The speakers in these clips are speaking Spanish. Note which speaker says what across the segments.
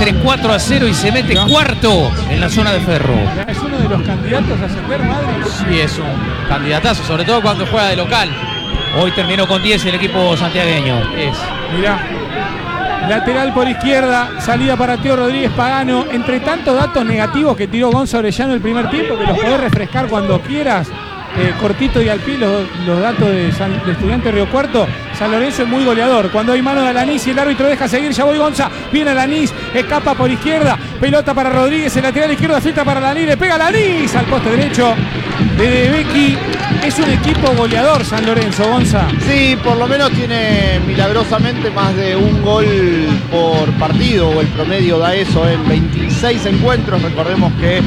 Speaker 1: entre 4-0 y se mete cuarto en la zona de Ferro.
Speaker 2: Es uno de los candidatos a ascender, Madrid.
Speaker 3: Sí, es un candidatazo, sobre todo cuando juega de local.
Speaker 1: Hoy terminó con 10 el equipo santiagueño.
Speaker 2: Mirá. Lateral por izquierda, salida para Teo Rodríguez Pagano. Entre tantos datos negativos que tiró Gonzalo Orellano el primer tiempo, que los podés refrescar cuando quieras, cortito y al pie los datos de Estudiantes Río Cuarto. San Lorenzo es muy goleador. Cuando hay mano de Alanís y el árbitro deja seguir, ya voy Gonza. Viene Alanís, escapa por izquierda. Pelota para Rodríguez, el lateral izquierdo, filtra para Alanís, le pega Alanís al poste derecho de Becky. Es un equipo goleador San Lorenzo, Gonza.
Speaker 4: Sí, por lo menos tiene milagrosamente más de un gol por partido, o el promedio da eso en 26 encuentros. Recordemos que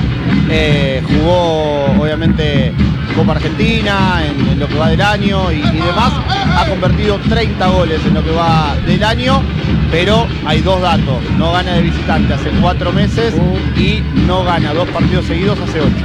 Speaker 4: jugó obviamente Copa Argentina en lo que va del año y demás. Ha convertido 30 goles en lo que va del año, pero hay dos datos: no gana de visitante hace 4 meses y no gana 2 partidos seguidos hace 8.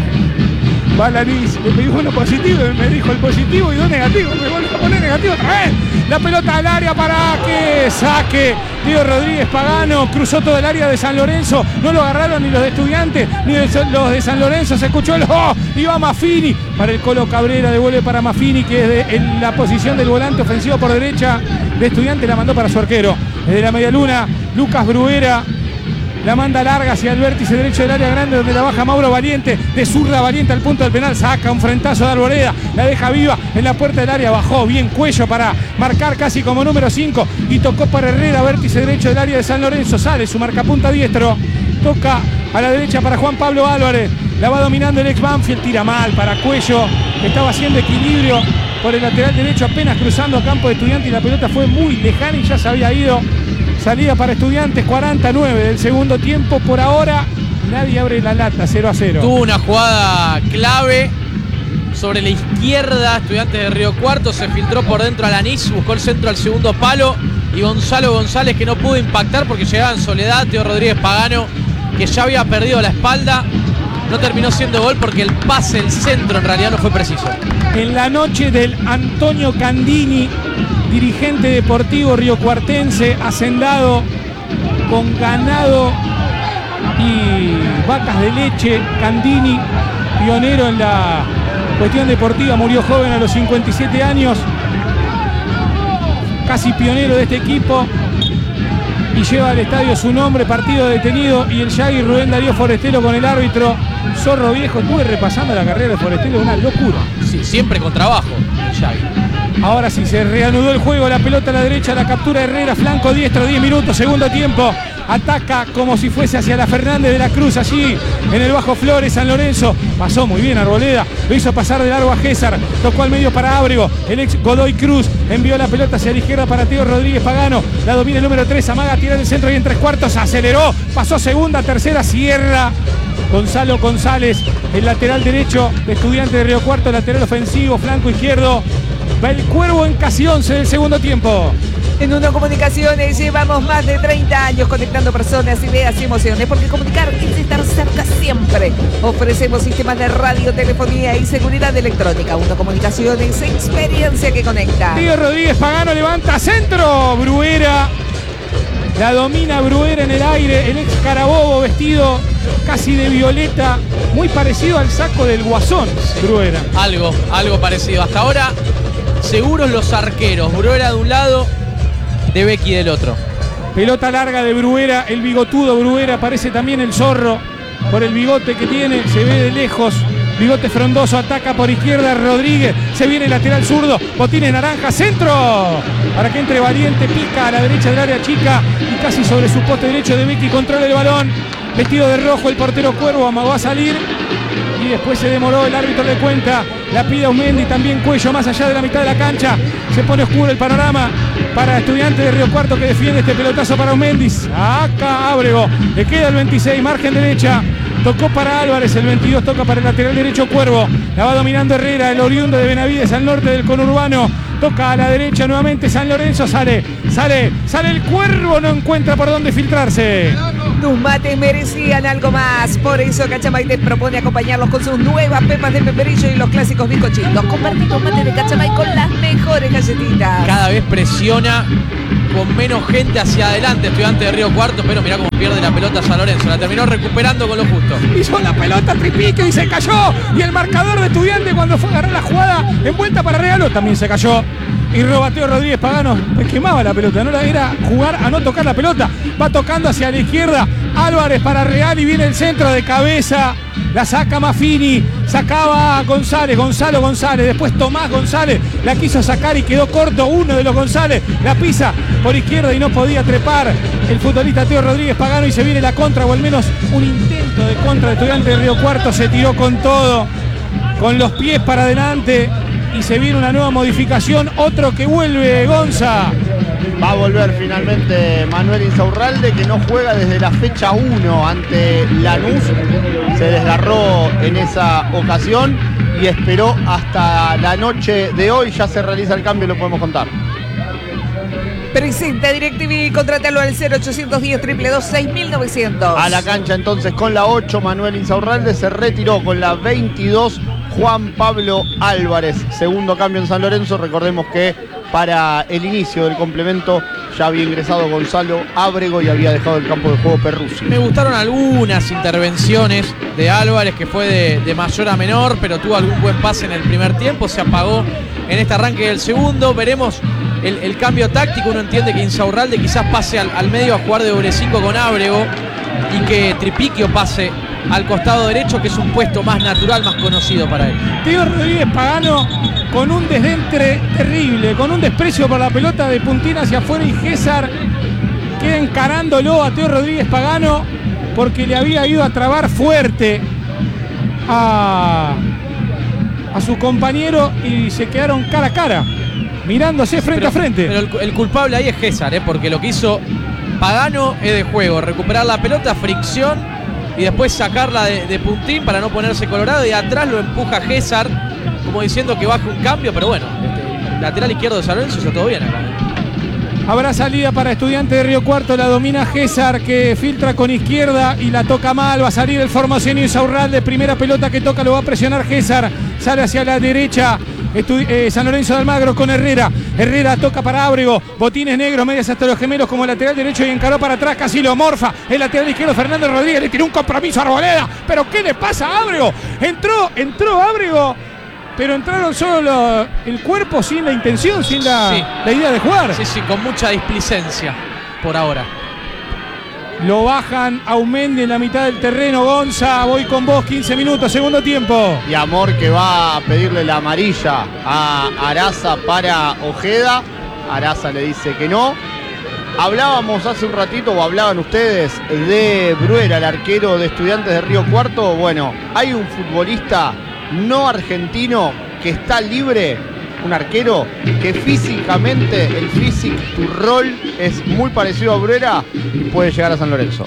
Speaker 2: Va Alanís, le pedí uno positivo y me dijo el positivo y 2 negativos. Me vuelve a poner negativo otra vez. La pelota al área para que saque Teo Rodríguez Pagano. Cruzó todo el área de San Lorenzo. No lo agarraron ni los de Estudiantes ni los de San Lorenzo. Se escuchó el ¡oh! Y va Maffini para el Colo Cabrera. Devuelve para Maffini, que es en la posición del volante ofensivo por derecha de Estudiantes. La mandó para su arquero. Desde la media luna, Lucas Bruera. La manda larga hacia el vértice derecho del área grande, donde la baja Mauro Valiente. De zurda Valiente al punto del penal. Saca un frentazo de Arboleda. La deja viva en la puerta del área. Bajó bien Cuello para marcar casi como número 5. Y tocó para Herrera, vértice derecho del área de San Lorenzo. Sale su marcapunta diestro. Toca a la derecha para Juan Pablo Álvarez. La va dominando el ex Banfield. Tira mal para Cuello. Estaba haciendo equilibrio por el lateral derecho, apenas cruzando a campo de Estudiantes. Y la pelota fue muy lejana y ya se había ido. Salida para Estudiantes, 49 del segundo tiempo. Por ahora nadie abre la lata, 0-0.
Speaker 3: Tuvo una jugada clave sobre la izquierda. Estudiantes de Río Cuarto se filtró por dentro a Alanís, buscó el centro al segundo palo. Y Gonzalo González, que no pudo impactar porque llegaba en soledad. Teo Rodríguez Pagano, que ya había perdido la espalda. No terminó siendo gol porque el pase, el centro en realidad no fue preciso.
Speaker 2: En la noche del Antonio Candini, dirigente deportivo riocuartense, hacendado con ganado y vacas de leche. Candini, pionero en la cuestión deportiva, murió joven a los 57 años, casi pionero de este equipo, y lleva al estadio su nombre. Partido detenido y el Yagui Rubén Darío Forestelo con el árbitro Zorro Viejo. Estuve repasando la carrera de Forestelo, una locura.
Speaker 3: Sí, siempre con trabajo el Yagui.
Speaker 2: Ahora sí, se reanudó el juego, la pelota a la derecha, la captura de Herrera, flanco diestro, 10 minutos, segundo tiempo. Ataca como si fuese hacia la Fernández de la Cruz, allí en el Bajo Flores. San Lorenzo pasó muy bien Arboleda, lo hizo pasar de largo a Gésar, tocó al medio para Ábrego, el ex Godoy Cruz envió la pelota hacia la izquierda para Teo Rodríguez Pagano, la domina el número 3, amaga, tira en el centro y en 3/4, aceleró, pasó segunda, tercera, cierra Gonzalo González, el lateral derecho de Estudiantes de Río Cuarto, lateral ofensivo, flanco izquierdo. Va el Cuervo en casi 11 del segundo tiempo.
Speaker 5: En Uno Comunicaciones llevamos más de 30 años conectando personas, ideas y emociones, porque comunicar es estar cerca siempre. Ofrecemos sistemas de radio, telefonía y seguridad electrónica. Uno Comunicaciones, experiencia que conecta.
Speaker 2: Teo Rodríguez Pagano levanta centro. Bruera. La domina Bruera en el aire. El ex Carabobo vestido casi de violeta. Muy parecido al saco del Guasón, Bruera.
Speaker 3: Algo parecido. Hasta ahora, seguros los arqueros. Bruera de un lado, de Becky del otro.
Speaker 2: Pelota larga de Bruera, el bigotudo Bruera, aparece también el Zorro por el bigote que tiene, se ve de lejos. Bigote frondoso, ataca por izquierda Rodríguez, se viene el lateral zurdo, botines naranja, centro, para que entre Valiente, pica a la derecha del área chica y casi sobre su poste derecho de Becky, controla el balón, vestido de rojo el portero Cuervo, amagó a salir y después se demoró, el árbitro le cuenta, la pide a Aumendi, también Cuello más allá de la mitad de la cancha, se pone oscuro el panorama para Estudiantes de Río Cuarto, que defiende este pelotazo para Aumendi, acá Ábrego, le queda el 26, margen derecha. Tocó para Álvarez, el 22 toca para el lateral derecho Cuervo. La va dominando Herrera, el oriundo de Benavides al norte del conurbano. Toca a la derecha nuevamente San Lorenzo, sale el Cuervo, no encuentra por dónde filtrarse.
Speaker 5: Tus mates merecían algo más, por eso Cachamay te propone acompañarlos con sus nuevas pepas de peperillo y los clásicos bizcochitos. Convertí tus mates de Cachamay con las mejores galletitas.
Speaker 3: Cada vez presiona con menos gente hacia adelante Estudiantes de Río Cuarto, pero mirá cómo pierde la pelota San Lorenzo. La terminó recuperando con lo justo.
Speaker 2: Hizo la pelota Tripique y se cayó. Y el marcador de Estudiantes cuando fue a agarrar la jugada en vuelta para Regalo también se cayó. Y Teo Rodríguez Pagano quemaba la pelota, no era jugar a no tocar la pelota. Va tocando hacia la izquierda. Álvarez para Real y viene el centro de cabeza. La saca Maffini. Sacaba González, Gonzalo González. Después Tomás González la quiso sacar y quedó corto uno de los González. La pisa por izquierda y no podía trepar el futbolista Teo Rodríguez Pagano. Y se viene la contra, o al menos un intento de contra de Estudiantes de Río Cuarto. Se tiró con todo, con los pies para adelante. Y se viene una nueva modificación, otro que vuelve, Gonza.
Speaker 4: Va a volver finalmente Manuel Insaurralde, que no juega desde la fecha 1 ante Lanús. Se desgarró en esa ocasión y esperó hasta la noche de hoy. Ya se realiza el cambio, lo podemos contar.
Speaker 5: Presenta DirecTV, contrátalo al 0810-222-6900.
Speaker 4: A la cancha entonces con la 8 Manuel Insaurralde, se retiró con la 22 Juan Pablo Álvarez. Segundo cambio en San Lorenzo. Recordemos que para el inicio del complemento ya había ingresado Gonzalo Ábrego y había dejado el campo de juego Perruzzi.
Speaker 3: Me gustaron algunas intervenciones de Álvarez, que fue de mayor a menor, pero tuvo algún buen pase en el primer tiempo. Se apagó en este arranque del segundo. Veremos el cambio táctico. Uno entiende que Insaurralde quizás pase al medio a jugar de doble 5 con Ábrego y que Tripiquio pase al costado derecho, que es un puesto más natural, más conocido para él.
Speaker 2: Teo Rodríguez Pagano con un desdén terrible, con un desprecio por la pelota de puntina hacia afuera, y Gésar queda encarándolo a Teo Rodríguez Pagano porque le había ido a trabar fuerte a su compañero y se quedaron cara a cara, mirándose frente a frente.
Speaker 3: Pero el culpable ahí es Gésar, porque lo que hizo Pagano es de juego, recuperar la pelota, fricción, y después sacarla de puntín para no ponerse colorado, y atrás lo empuja Gésar como diciendo que baje un cambio, pero bueno, lateral izquierdo de San Lorenzo hizo todo bien acá.
Speaker 2: Habrá salida para Estudiantes de Río Cuarto, la domina Gésar, que filtra con izquierda y la toca mal. Va a salir el formacionio Insaurralde, primera pelota que toca, lo va a presionar Gésar, sale hacia la derecha San Lorenzo de Almagro con Herrera. Herrera toca para Ábrego, botines negros, medias hasta los gemelos como lateral derecho, y encaró para atrás, casi lo morfa. El lateral izquierdo Fernando Rodríguez, le tiró un compromiso a Arboleda. ¿Pero qué le pasa a Ábrego? Entró Ábrego, pero entraron solo el cuerpo, sin la intención, sin la idea de jugar.
Speaker 3: Sí, con mucha displicencia por ahora.
Speaker 2: Lo bajan a Aumendi en la mitad del terreno. Gonza, voy con vos, 15 minutos, segundo tiempo.
Speaker 4: Y Amor, que va a pedirle la amarilla a Araza para Ojeda. Araza le dice que no. Hablábamos hace un ratito, o hablaban ustedes, de Bruera, el arquero de Estudiantes de Río Cuarto. Bueno, hay un futbolista no argentino que está libre, un arquero que físicamente, el physique to roll es muy parecido a Bruera y puede llegar a San Lorenzo.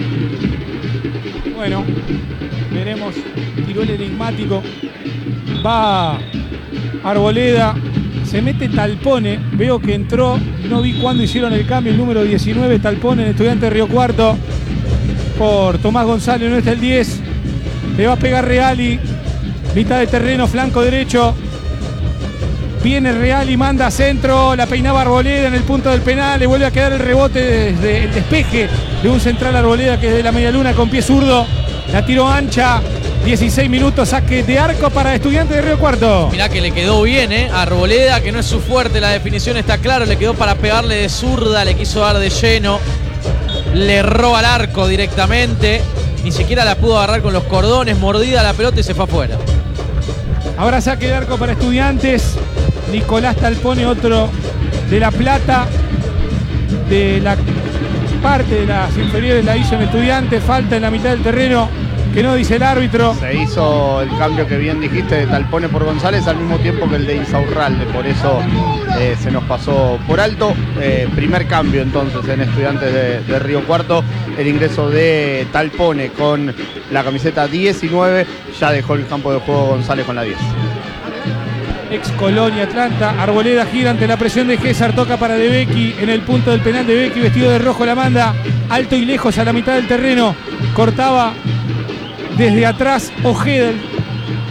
Speaker 2: Bueno, veremos. Tiró el enigmático. Va Arboleda. Se mete Talpone. Veo que entró. No vi cuándo hicieron el cambio. El número 19, Talpone, en Estudiante de Río Cuarto. Por Tomás González, no está el 10. Le va a pegar Reali. Mitad de terreno, flanco derecho. Viene Real y manda centro, la peinaba Arboleda en el punto del penal, le vuelve a quedar el rebote desde el despeje de un central Arboleda que es de la media luna con pie zurdo, la tiró ancha, 16 minutos, saque de arco para Estudiantes de Río Cuarto.
Speaker 3: Mirá que le quedó bien, Arboleda, que no es su fuerte, la definición está clara, le quedó para pegarle de zurda, le quiso dar de lleno, le erró al arco directamente, ni siquiera la pudo agarrar con los cordones, mordida la pelota y se fue afuera.
Speaker 2: Ahora saque de arco para Estudiantes. Nicolás Talpone, otro de La Plata, de la parte de las inferiores la hizo en Estudiantes, falta en la mitad del terreno que no dice el árbitro.
Speaker 4: Se hizo el cambio que bien dijiste de Talpone por González al mismo tiempo que el de Insaurralde, por eso se nos pasó por alto. Primer cambio entonces en Estudiantes de Río Cuarto, el ingreso de Talpone con la camiseta 19, ya dejó el campo de juego González con la 10.
Speaker 2: Ex Colonia, Atlanta. Arboleda gira ante la presión de Gésar, toca para De Becchi en el punto del penal. De Becchi vestido de rojo la manda alto y lejos a la mitad del terreno, cortaba desde atrás Ojeda,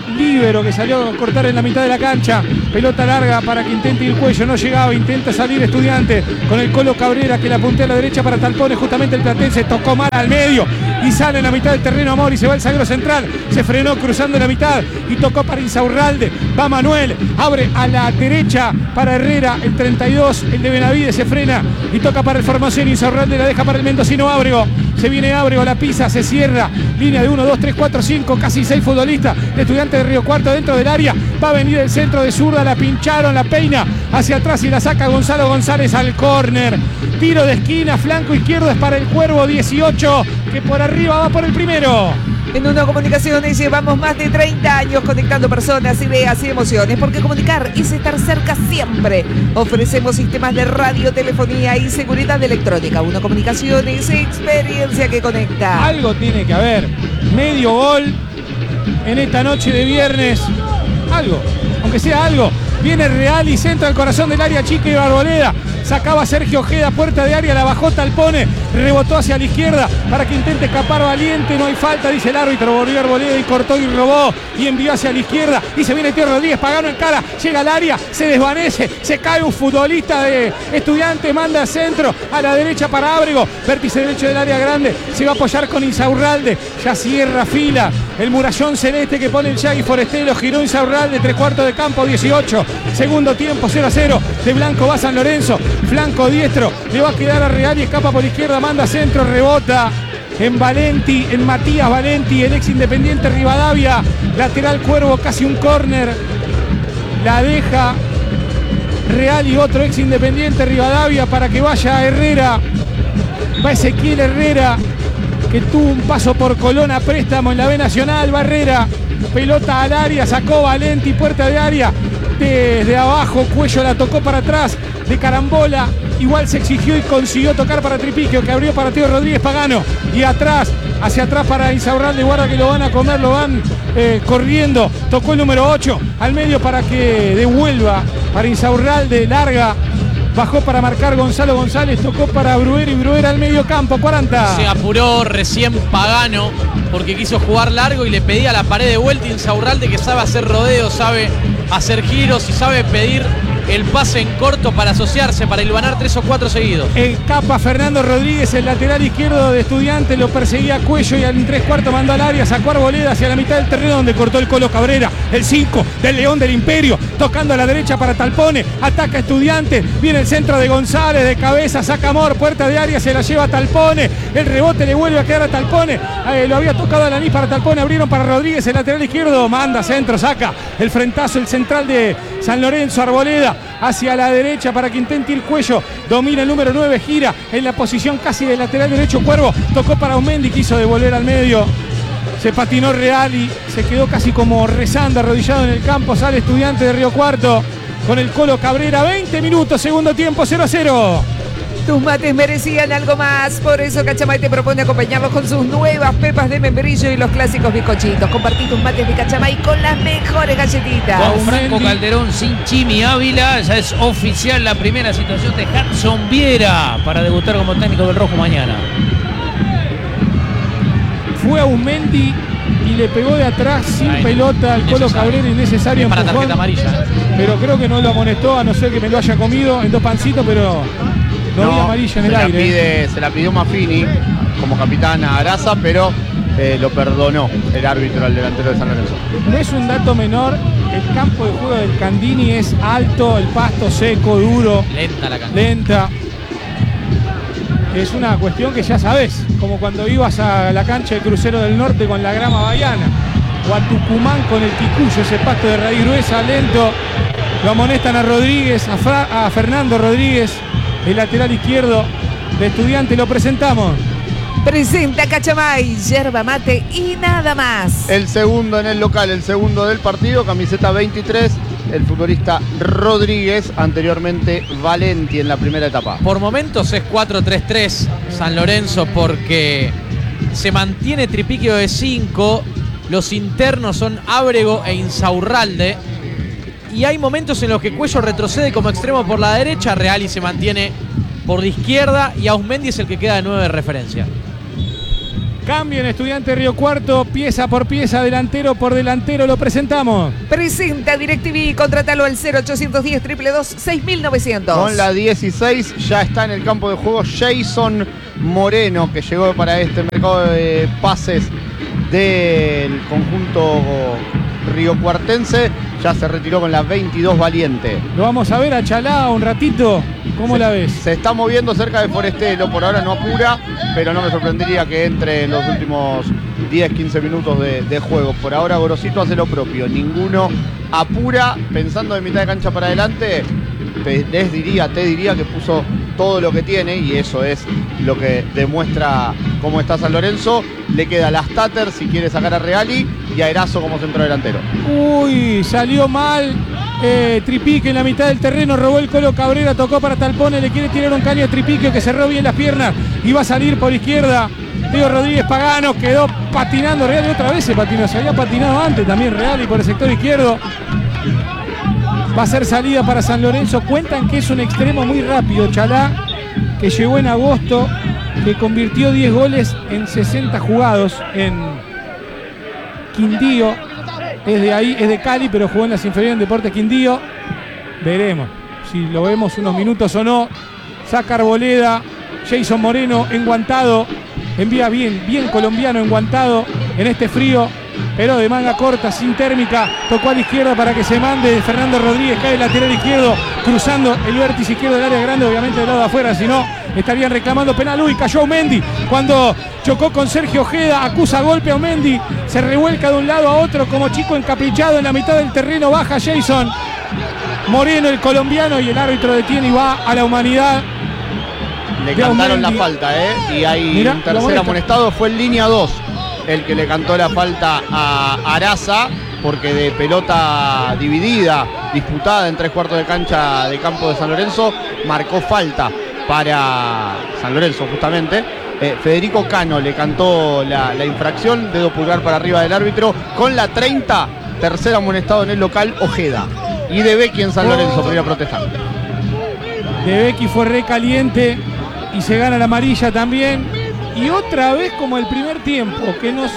Speaker 2: líbero que salió a cortar en la mitad de la cancha. Pelota larga para que intente ir Cuello, no llegaba, intenta salir Estudiante con el Colo Cabrera que la puntea a la derecha para Talpones, justamente el platense tocó mal al medio y sale en la mitad del terreno Amor y se va el zaguero central, se frenó cruzando la mitad y tocó para Insaurralde, va Manuel, abre a la derecha para Herrera, el 32, el de Benavides se frena y toca para el Formoseño, Insaurralde la deja para el mendocino Ábrego, se viene Ábrego, la pisa, se cierra, línea de 1, 2, 3, 4, 5, casi 6 futbolistas de Estudiantes de Río Cuarto dentro del área, va a venir el centro de zurda, la pincharon, la peina hacia atrás y la saca Gonzalo González al córner, tiro de esquina, flanco izquierdo es para el Cuervo 18, que por arriba va por el primero.
Speaker 5: En Uno Comunicaciones llevamos más de 30 años conectando personas, ideas y emociones, porque comunicar es estar cerca siempre. Ofrecemos sistemas de radio, telefonía y seguridad electrónica. Uno Comunicaciones, experiencia que conecta.
Speaker 2: Algo tiene que haber. Medio gol en esta noche de viernes. Algo, aunque sea algo. Viene Real y centra al corazón del área chica y Arboleda. Sacaba Sergio Ojeda, puerta de área, la bajó Talpone, rebotó hacia la izquierda para que intente escapar Valiente, no hay falta, dice el árbitro, volvió Arboleda y cortó y robó y envió hacia la izquierda y se viene Tío Rodríguez, Pagano en cara, llega al área, se desvanece, se cae un futbolista de Estudiantes, manda al centro, a la derecha para Ábrego, vértice derecho del área grande, se va a apoyar con Insaurralde, ya cierra fila, el murallón celeste que pone el Yagui Forestelo, giró Insaurralde, 3/4 de campo, 18, segundo tiempo, 0-0, de blanco va San Lorenzo, flanco diestro, le va a quedar a Real y escapa por izquierda, manda centro, rebota en Valenti, en Matías Valenti, el ex Independiente Rivadavia, lateral Cuervo, casi un córner, la deja Real y otro ex Independiente Rivadavia para que vaya Herrera, va Ezequiel Herrera, que tuvo un paso por Colón a préstamo en la B Nacional, Barrera, pelota al área, sacó Valenti, puerta de área, desde abajo, Cuello la tocó para atrás, de carambola, igual se exigió y consiguió tocar para Tripiquio, que abrió para Tío Rodríguez Pagano, y atrás, hacia atrás para Insaurralde, guarda que lo van a comer, lo van corriendo, tocó el número 8, al medio para que devuelva, para Insaurralde, larga, bajó para marcar Gonzalo González, tocó para Bruer y Bruer al medio campo, 40.
Speaker 3: Se apuró recién Pagano porque quiso jugar largo y le pedía la pared de vuelta. Insaurralde, que sabe hacer rodeos, sabe hacer giros y sabe pedir el pase en corto para asociarse, para hilvanar 3 o 4 seguidos.
Speaker 2: Escapa Fernando Rodríguez, el lateral izquierdo de Estudiantes, lo perseguía a Cuello y en 3/4 mandó al área, sacó a Arboleda hacia la mitad del terreno donde cortó el Colo Cabrera, el 5 del León del Imperio, tocando a la derecha para Talpone, ataca Estudiantes, viene el centro de González, de cabeza, saca Amor, puerta de área, se la lleva a Talpone, el rebote le vuelve a quedar a Talpone, lo había tocado a Lanís para Talpone, abrieron para Rodríguez, el lateral izquierdo, manda centro, saca el frentazo, el central de San Lorenzo, Arboleda, hacia la derecha para que intente ir Cuello, domina el número 9, gira en la posición casi del lateral derecho Cuervo, tocó para Aumendi, quiso devolver al medio, se patinó Real y se quedó casi como rezando, arrodillado en el campo, sale Estudiante de Río Cuarto con el Colo Cabrera, 20 minutos, segundo tiempo, 0-0.
Speaker 5: Tus mates merecían algo más, por eso Cachamay te propone acompañarlos con sus nuevas pepas de membrillo y los clásicos bizcochitos. Compartí tus mates de Cachamay con las mejores galletitas.
Speaker 1: Con Franco Calderón sin Chimi Ávila, ya es oficial la primera situación de Hudson Viera para debutar como técnico del Rojo mañana.
Speaker 2: Fue a Aumendi y le pegó de atrás sin pelota al Colo Cabrera, innecesario
Speaker 3: para
Speaker 2: empujón,
Speaker 3: tarjeta amarilla.
Speaker 2: pero creo que no lo amonestó, a no ser que me lo haya comido en 2 pancitos, pero no vi amarilla en el aire.
Speaker 4: Se la pidió Maffini como capitán a Araza, pero lo perdonó el árbitro al delantero de San Lorenzo.
Speaker 2: No es un dato menor, el campo de juego del Candini es alto, el pasto seco, duro,
Speaker 3: Lenta la cancha.
Speaker 2: lenta. Es una cuestión que ya sabes, como cuando ibas a la cancha de Crucero del Norte con la grama bahiana, o a Tucumán con el Quicuyo, ese pasto de raíz gruesa, lento. Lo amonestan a Rodríguez, a Fernando Rodríguez, el lateral izquierdo de Estudiantes, lo presentamos.
Speaker 5: Presenta Cachamay, yerba mate y nada más.
Speaker 4: El segundo en el local, el segundo del partido, camiseta 23, el futbolista Rodríguez, anteriormente Valenti en la primera etapa.
Speaker 3: Por momentos es 4-3-3 San Lorenzo porque se mantiene Tripiquio de 5, los internos son Ábrego e Insaurralde y hay momentos en los que Cuello retrocede como extremo por la derecha, Reali se mantiene por la izquierda y Ausmendi es el que queda de 9 de referencia.
Speaker 2: Cambio en Estudiante Río Cuarto, pieza por pieza, delantero por delantero, lo presentamos.
Speaker 5: Presenta DirecTV, contrátalo al 0810 222 6900.
Speaker 4: Con la 16 ya está en el campo de juego Jason Moreno, que llegó para este mercado de pases del conjunto riocuartense. Ya se retiró con la 22 Valiente.
Speaker 2: Lo vamos a ver a Chalá un ratito. ¿Cómo la ves?
Speaker 4: Se está moviendo cerca de Forestelo, por ahora no apura, pero no me sorprendería que entre en los últimos 10-15 minutos de juego. Por ahora Gorosito hace lo propio, ninguno apura, pensando de mitad de cancha para adelante. Te diría que puso todo lo que tiene, y eso es lo que demuestra cómo está San Lorenzo. Le queda las Tatter si quiere sacar a Reali y a Erazo como centrodelantero.
Speaker 2: Uy, salió mal. Tripique en la mitad del terreno, robó el Colo Cabrera, tocó para Talpone, le quiere tirar un caño a Tripique que cerró bien las piernas y va a salir por izquierda. Diego Rodríguez Pagano quedó patinando. Reali otra vez se patinó, se había patinado antes también Reali por el sector izquierdo. Va a ser salida para San Lorenzo. Cuentan que es un extremo muy rápido, Chalá, que llegó en agosto, que convirtió 10 goles en 60 jugados en Quindío. Es de ahí, es de Cali, pero jugó en las inferiores en Deportes Quindío. Veremos si lo vemos unos minutos o no. Saca Arboleda, Jason Moreno enguantado. Envía bien colombiano enguantado en este frío, pero de manga corta, sin térmica. Tocó a la izquierda para que se mande Fernando Rodríguez, cae el lateral izquierdo, cruzando el vértice izquierdo del área grande, obviamente del lado de afuera, si no estarían reclamando penal. Uy, cayó Aumendi cuando chocó con Sergio Ojeda, acusa golpe a Aumendi, se revuelca de un lado a otro como chico encaprichado en la mitad del terreno. Baja Jason Moreno, el colombiano, y el árbitro detiene y va a la humanidad.
Speaker 4: Le cantaron la falta, y hay un tercer amonestado. Fue en línea 2 el que le cantó la falta a Araza, porque de pelota dividida, disputada en 3/4 de cancha de campo de San Lorenzo, marcó falta para San Lorenzo justamente. Federico Cano le cantó la infracción, dedo pulgar para arriba del árbitro. Con la 30, tercer amonestado en el local, Ojeda. Y De Becchi en San Lorenzo, por ir a protestar.
Speaker 2: De Becchi fue recaliente y se gana la amarilla también. Y otra vez como el primer tiempo, que nos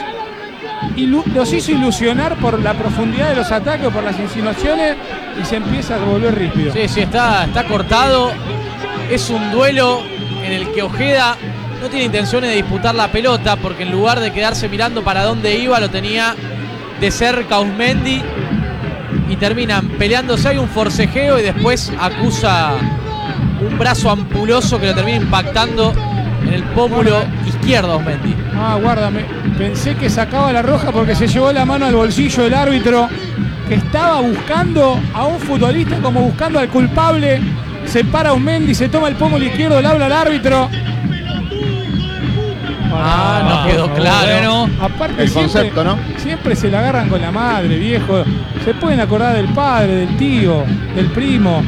Speaker 2: hizo ilusionar por la profundidad de los ataques, por las insinuaciones, y se empieza a volver ríspido.
Speaker 3: Sí, está cortado. Es un duelo en el que Ojeda no tiene intenciones de disputar la pelota, porque en lugar de quedarse mirando para dónde iba, lo tenía de cerca Aumendi, y terminan peleándose. Hay un forcejeo y después acusa un brazo ampuloso que lo termina impactando en el pómulo izquierdo Aumendi.
Speaker 2: Guárdame. Pensé que sacaba la roja porque se llevó la mano al bolsillo del árbitro, que estaba buscando a un futbolista como buscando al culpable. Se para Aumendi, se toma el pómulo izquierdo, le habla al árbitro.
Speaker 3: No quedó claro.
Speaker 2: Aparte,
Speaker 4: el concepto, ¿no?
Speaker 2: Siempre se la agarran con la madre, viejo. Se pueden acordar del padre, del tío, del primo.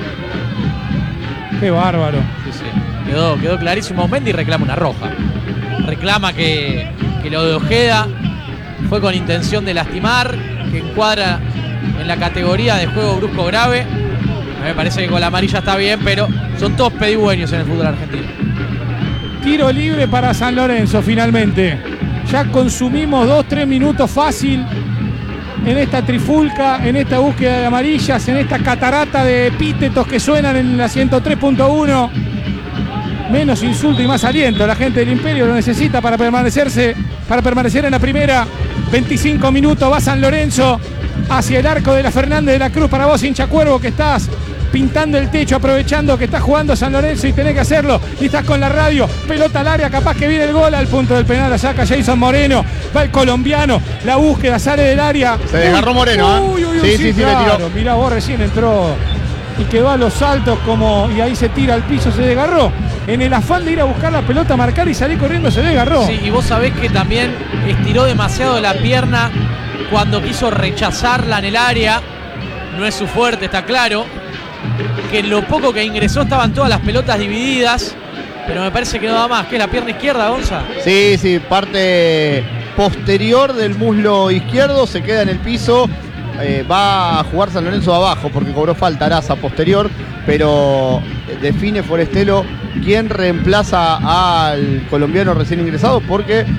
Speaker 2: Qué bárbaro.
Speaker 3: Sí. Quedó clarísimo. Aumendi reclama una roja. Reclama que lo de Ojeda fue con intención de lastimar, que encuadra en la categoría de juego brusco grave. Me parece que con la amarilla está bien, pero son todos pedigüeños en el fútbol argentino.
Speaker 2: Tiro libre para San Lorenzo finalmente. Ya consumimos 2-3 minutos fácil en esta trifulca, en esta búsqueda de amarillas, en esta catarata de epítetos que suenan en la 103.1. Menos insulto y más aliento. La gente del Imperio lo necesita para permanecer en la primera. 25 minutos, va San Lorenzo hacia el arco de la Fernández de la Cruz. Para vos, hincha cuervo, que estás pintando el techo, aprovechando que está jugando San Lorenzo y tenés que hacerlo, y estás con la radio. Pelota al área, capaz que viene el gol. Al punto del penal la saca Jason Moreno, va el colombiano, la búsqueda, sale del área.
Speaker 4: Se desgarró Moreno,
Speaker 2: sí, claro. Le tiró. Mirá, vos recién entró y quedó a los saltos y ahí se tira al piso, se desgarró. En el afán de ir a buscar la pelota, marcar y salir corriendo, se desgarró.
Speaker 3: Sí, y vos sabés que también estiró demasiado la pierna cuando quiso rechazarla en el área. No es su fuerte, está claro. Que en lo poco que ingresó estaban todas las pelotas divididas, pero me parece que no da más. ¿Qué es la pierna izquierda, Gonza?
Speaker 4: Sí, parte posterior del muslo izquierdo, se queda en el piso. Va a jugar San Lorenzo abajo porque cobró falta Araza posterior, pero define Forestelo quién reemplaza al colombiano recién ingresado, porque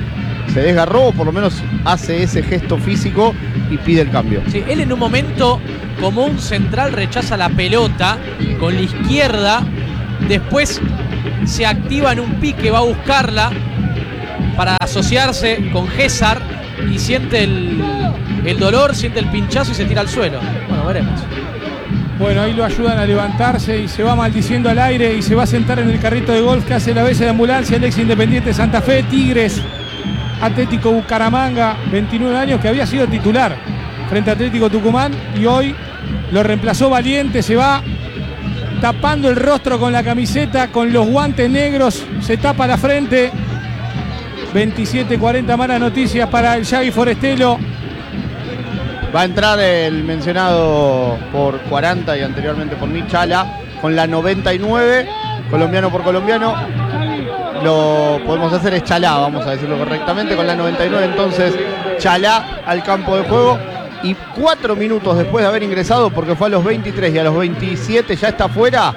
Speaker 4: se desgarró o por lo menos hace ese gesto físico y pide el cambio.
Speaker 3: Sí, él en un momento, como un central, rechaza la pelota con la izquierda, después se activa en un pique, va a buscarla para asociarse con Gézar y siente el dolor, siente el pinchazo y se tira al suelo. Bueno, veremos.
Speaker 2: Bueno, ahí lo ayudan a levantarse y se va maldiciendo al aire y se va a sentar en el carrito de golf que hace la base de ambulancia el ex Independiente Santa Fe, Tigres, Atlético Bucaramanga, 29 años, que había sido titular frente a Atlético Tucumán y hoy lo reemplazó Valiente. Se va tapando el rostro con la camiseta, con los guantes negros, se tapa la frente. 27:40, malas noticias para el Yagui Forestelo.
Speaker 4: Va a entrar el mencionado por 40 y anteriormente por mí, Chala, con la 99, colombiano por colombiano. Lo podemos hacer es Chalá, vamos a decirlo correctamente, con la 99 entonces Chalá al campo de juego. Y 4 minutos después de haber ingresado, porque fue a los 23 y a los 27 ya está afuera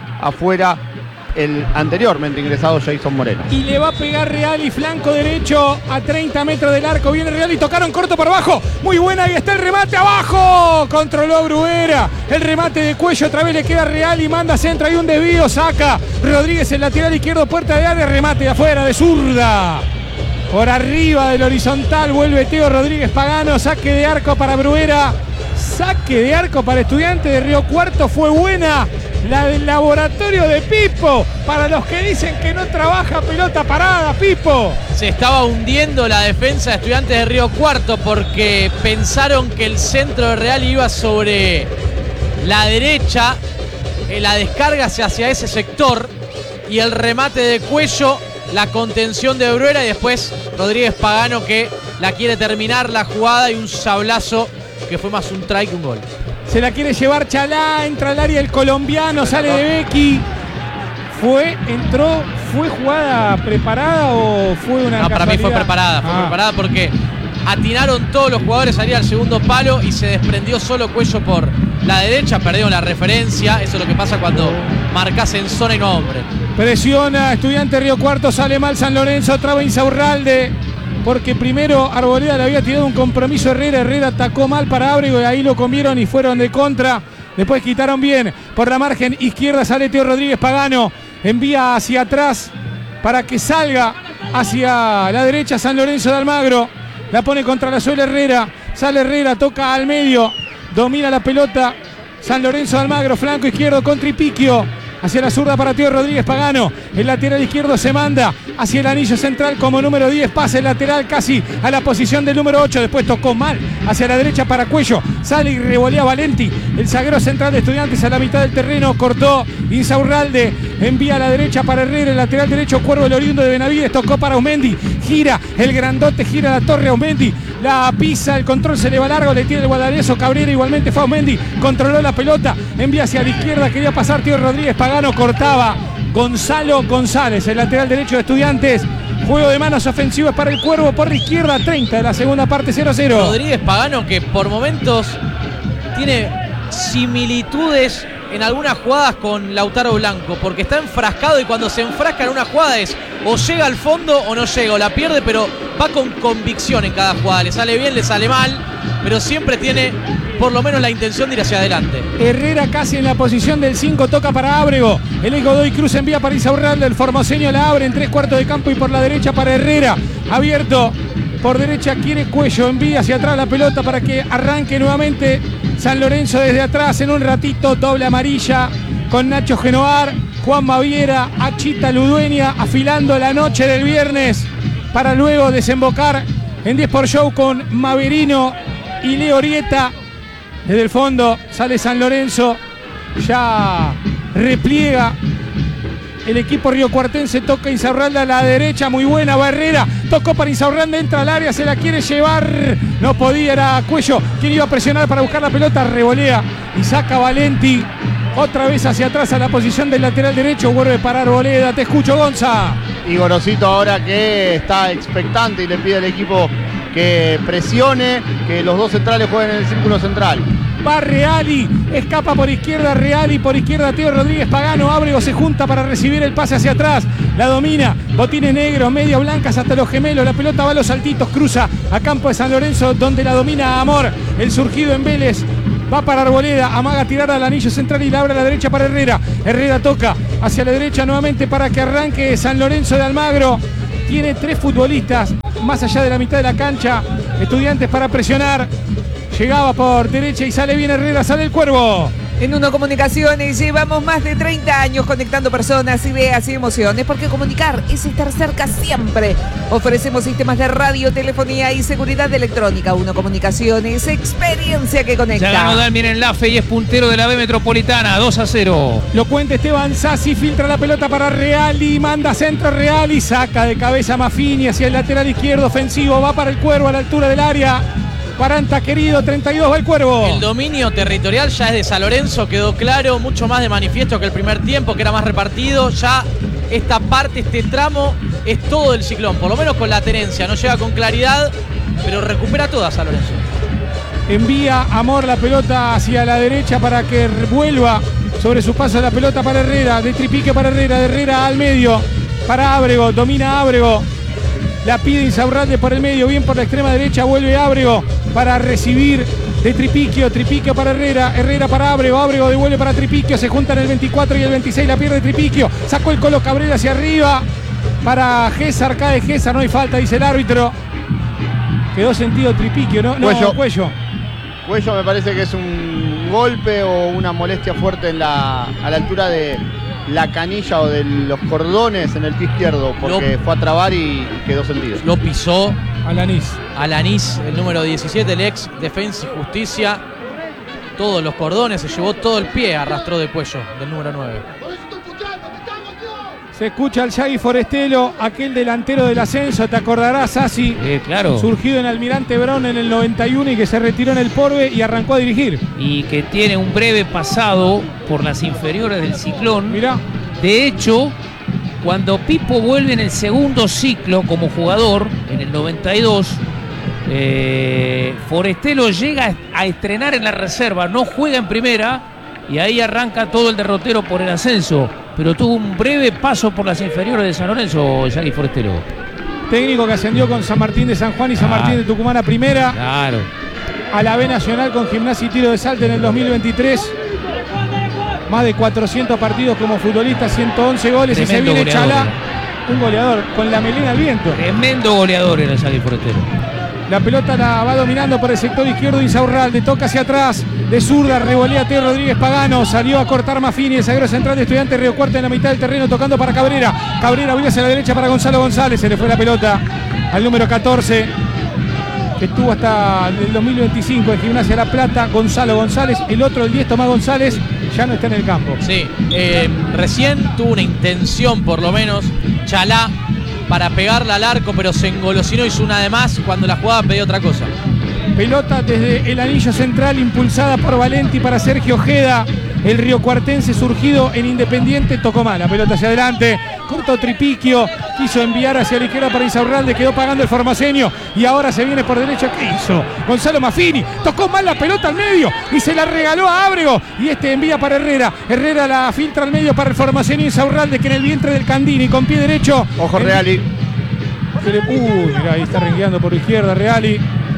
Speaker 4: el anteriormente ingresado Jason Moreno.
Speaker 2: Y le va a pegar Real y flanco derecho a 30 metros del arco. Viene Real y tocaron corto por abajo. Muy buena, ahí está el remate abajo. Controló Bruguera. El remate de Cuello, otra vez le queda Real y manda centro. Hay un desvío, saca Rodríguez el lateral izquierdo, puerta de área, remate de afuera, de zurda. Por arriba del horizontal vuelve Teo Rodríguez Pagano. Saque de arco para Bruguera. Saque de arco para Estudiantes de Río Cuarto. Fue buena la del laboratorio de Pipo. Para los que dicen que no trabaja pelota parada, Pipo.
Speaker 3: Se estaba hundiendo la defensa de Estudiantes de Río Cuarto porque pensaron que el centro de Real iba sobre la derecha. La descarga hacia ese sector y el remate de Cuello, la contención de Bruguera y después Rodríguez Pagano que la quiere terminar la jugada y un sablazo que fue más un try que un gol.
Speaker 2: Se la quiere llevar Chalá, entra al área el colombiano, sale de Becky. ¿Fue jugada preparada o fue una
Speaker 3: No, para mí fue
Speaker 2: casualidad?
Speaker 3: preparada porque atinaron todos los jugadores a salir al segundo palo y se desprendió solo Cuello por la derecha, perdieron la referencia. Eso es lo que pasa cuando marcas en zona y no hombre.
Speaker 2: Presiona Estudiante Río Cuarto, sale mal San Lorenzo, traba Insaurralde, porque primero Arboleda le había tirado un compromiso a Herrera atacó mal para Ábrego y ahí lo comieron y fueron de contra. Después quitaron bien, por la margen izquierda sale Teo Rodríguez Pagano, envía hacia atrás para que salga hacia la derecha San Lorenzo de Almagro, la pone contra la suela Herrera, sale Herrera, toca al medio, domina la pelota San Lorenzo de Almagro, flanco izquierdo con Tripiquio. Hacia la zurda para Teo Rodríguez Pagano. El lateral izquierdo se manda hacia el anillo central como número 10. Pasa el lateral casi a la posición del número 8. Después tocó mal hacia la derecha para Cuello. Sale y revolea Valenti. El zaguero central de Estudiantes a la mitad del terreno. Cortó Insaurralde. Envía a la derecha para Herrera. El lateral derecho Cuervo el oriundo de Benavides. Tocó para Aumendi. Gira el grandote. Gira la torre Aumendi. La pisa. El control se le va largo. Le tiene el guadareso. Cabrera igualmente fue Aumendi. Controló la pelota. Envía hacia la izquierda. Quería pasar Teo Rodríguez Pagano. Cortaba Gonzalo González, el lateral derecho de Estudiantes. Juego de manos ofensivas para el Cuervo por la izquierda, 30 de la segunda parte, 0-0.
Speaker 3: Rodríguez Pagano que por momentos tiene similitudes en algunas jugadas con Lautaro Blanco, porque está enfrascado y cuando se enfrasca en una jugada es o llega al fondo o no llega, o la pierde, pero va con convicción en cada jugada. Le sale bien, le sale mal, pero siempre tiene por lo menos la intención de ir hacia adelante.
Speaker 2: Herrera casi en la posición del 5, toca para Ábrego. El Godoy Cruz envía para Insaurralde, el formoseño la abre en 3/4 de campo y por la derecha para Herrera. Abierto por derecha quiere Cuello, envía hacia atrás la pelota para que arranque nuevamente San Lorenzo desde atrás en un ratito. Doble amarilla con Nacho Genoar, Juan Maviera, Achita Ludueña afilando la noche del viernes para luego desembocar en 10 por show con Maverino y Leo Orieta. Desde el fondo sale San Lorenzo, ya repliega el equipo riocuartense, toca Insaurralde a la derecha, muy buena, va Herrera, tocó para Insaurralde, entra al área, se la quiere llevar, no podía, era Cuello quien iba a presionar para buscar la pelota, revolea y saca Valenti, otra vez hacia atrás a la posición del lateral derecho, vuelve para Arboleda, te escucho Gonza.
Speaker 4: Y Gorosito ahora que está expectante y le pide al equipo que presione, que los dos centrales jueguen en el círculo central.
Speaker 2: Va Reali, escapa por izquierda Reali, por izquierda Teo Rodríguez Pagano. Ábrego se junta para recibir el pase hacia atrás. La domina, botines negros, medias blancas hasta los gemelos. La pelota va a los saltitos, cruza a campo de San Lorenzo, donde la domina Amor. El surgido en Vélez. Va para Arboleda, amaga tirar al anillo central y la abre a la derecha para Herrera. Herrera toca hacia la derecha nuevamente para que arranque San Lorenzo de Almagro. Tiene 3 futbolistas más allá de la mitad de la cancha. Estudiantes para presionar. Llegaba por derecha y sale bien Herrera, sale el Cuervo.
Speaker 5: En Uno Comunicaciones llevamos más de 30 años conectando personas, ideas y emociones, porque comunicar es estar cerca siempre. Ofrecemos sistemas de radio, telefonía y seguridad electrónica. Uno Comunicaciones, experiencia que conecta.
Speaker 1: Ya ganó Dalmir en Lafe y es puntero de la B Metropolitana, 2-0.
Speaker 2: Lo cuenta Esteban Sassi, filtra la pelota para Reali, manda centro Reali, saca de cabeza Maffini hacia el lateral izquierdo ofensivo, va para el Cuervo a la altura del área. Paranta querido, 32 va el Cuervo.
Speaker 3: El dominio territorial ya es de San Lorenzo, quedó claro, mucho más de manifiesto que el primer tiempo, que era más repartido. Ya esta parte, este tramo, es todo el Ciclón, por lo menos con la tenencia. No llega con claridad, pero recupera toda San Lorenzo.
Speaker 2: Envía Amor la pelota hacia la derecha para que vuelva sobre su paso la pelota para Herrera. De Tripique para Herrera, de Herrera al medio. Para Ábrego, domina Ábrego. La pide Insaurralde por el medio, bien por la extrema derecha, vuelve Ábrego para recibir de Tripiquio, Tripiquio para Herrera, Herrera para Ábrego, Ábrego devuelve para Tripiquio, se juntan el 24 y el 26, la pierde Tripiquio, sacó el Colo Cabrera hacia arriba para Gésar, cae Gésar, no hay falta, dice el árbitro. Quedó sentido Tripiquio, ¿no? Cuello.
Speaker 4: Cuello me parece que es un golpe o una molestia fuerte a la altura de la canilla o de los cordones en el pie izquierdo, porque fue a trabar y quedó sentido.
Speaker 3: Lo pisó
Speaker 2: Alanís,
Speaker 3: el número 17, el ex Defensa y Justicia. Todos los cordones, se llevó todo el pie, arrastró de cuello del número 9.
Speaker 2: Se escucha al Yagui Forestelo, aquel delantero del ascenso, te acordarás, Sassi.
Speaker 1: Claro.
Speaker 2: Surgido en Almirante Brown en el 91 y que se retiró en el Porbe y arrancó a dirigir.
Speaker 1: Y que tiene un breve pasado por las inferiores del Ciclón.
Speaker 2: Mirá.
Speaker 1: De hecho, cuando Pipo vuelve en el segundo ciclo como jugador, en el 92, Forestelo llega a estrenar en la reserva, no juega en primera y ahí arranca todo el derrotero por el ascenso. Pero tuvo un breve paso por las inferiores de San Lorenzo, Yagui Forestelo.
Speaker 2: Técnico que ascendió con San Martín de San Juan y San Martín de Tucumán a primera.
Speaker 1: Claro.
Speaker 2: A la B Nacional con Gimnasia y Tiro de Salta en el 2023. Más de 400 partidos como futbolista, 111 goles.
Speaker 1: Tremendo
Speaker 2: y se viene
Speaker 1: goleador,
Speaker 2: Chalá, un goleador, con la melena al viento.
Speaker 1: Tremendo goleador era Yagui Forestelo.
Speaker 2: La pelota la va dominando por el sector izquierdo Insaurralde, toca hacia atrás, de zurda, revolea Teo Rodríguez Pagano, salió a cortar Maffini, el zaguero central de Estudiantes Río Cuarto en la mitad del terreno, tocando para Cabrera. Cabrera vuelve hacia la derecha para Gonzalo González, se le fue la pelota al número 14, que estuvo hasta el 2025 en Gimnasia La Plata, Gonzalo González, el otro, el 10, Tomás González, ya no está en el campo.
Speaker 3: Sí, recién tuvo una intención por lo menos, Chalá, para pegarla al arco, pero se engolosinó, hizo una de más, cuando la jugada pedía otra cosa.
Speaker 2: Pelota desde el anillo central, impulsada por Valenti para Sergio Ojeda. El riocuartense surgido en Independiente tocó mal, la pelota hacia adelante, cortó Tripiquio, quiso enviar hacia la izquierda para Insaurralde, quedó pagando el formaceño y ahora se viene por derecha. ¿Qué hizo? Gonzalo Maffini, tocó mal la pelota al medio y se la regaló a Ábrego y este envía para Herrera. Herrera la filtra al medio para el formaceño Insaurralde, que en el vientre del Candini con pie derecho.
Speaker 4: Ojo Reali.
Speaker 2: Mirá, ahí está rengueando por izquierda Reali.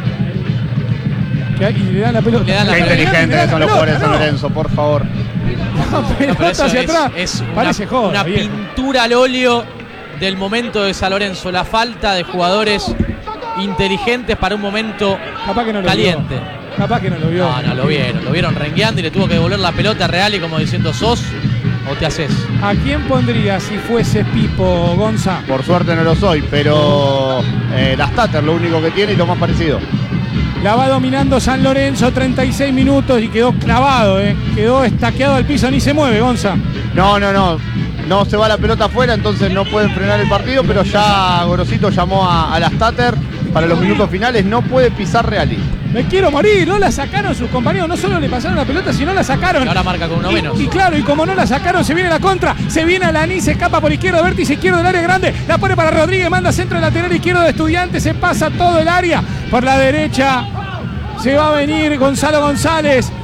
Speaker 2: Y le dan la pelota.
Speaker 4: Qué inteligentes son los jugadores de San Lorenzo, por favor.
Speaker 2: Pelota hacia atrás.
Speaker 3: Es
Speaker 2: parece joda,
Speaker 3: una
Speaker 2: viejo.
Speaker 3: pintura al óleo del momento de San Lorenzo. La falta de jugadores inteligentes para un momento
Speaker 2: Capaz que no lo
Speaker 3: caliente.
Speaker 2: Vio. Capaz que no lo vio.
Speaker 3: No, lo vieron rengueando y le tuvo que devolver la pelota a Reali como diciendo, ¿sos o te haces?
Speaker 2: ¿A quién pondría si fuese Pipo, Gonza?
Speaker 4: Por suerte no lo soy, pero la Stater, lo único que tiene y lo más parecido.
Speaker 2: La va dominando San Lorenzo, 36 minutos y quedó clavado, quedó estaqueado al piso, ni se mueve, Gonza.
Speaker 4: No se va la pelota afuera, entonces no pueden frenar el partido, pero ya Gorosito llamó a la Stater para los minutos finales, no puede pisar Reali.
Speaker 2: Me quiero morir, no la sacaron sus compañeros, no solo le pasaron la pelota, sino la sacaron.
Speaker 3: Y ahora marca con uno menos.
Speaker 2: Y claro, y como no la sacaron, se viene la contra, se viene Alanís, se escapa por izquierda, vértice izquierdo del área grande, la pone para Rodríguez, manda centro del lateral izquierdo de Estudiantes, se pasa todo el área por la derecha. Se va a venir Gonzalo González,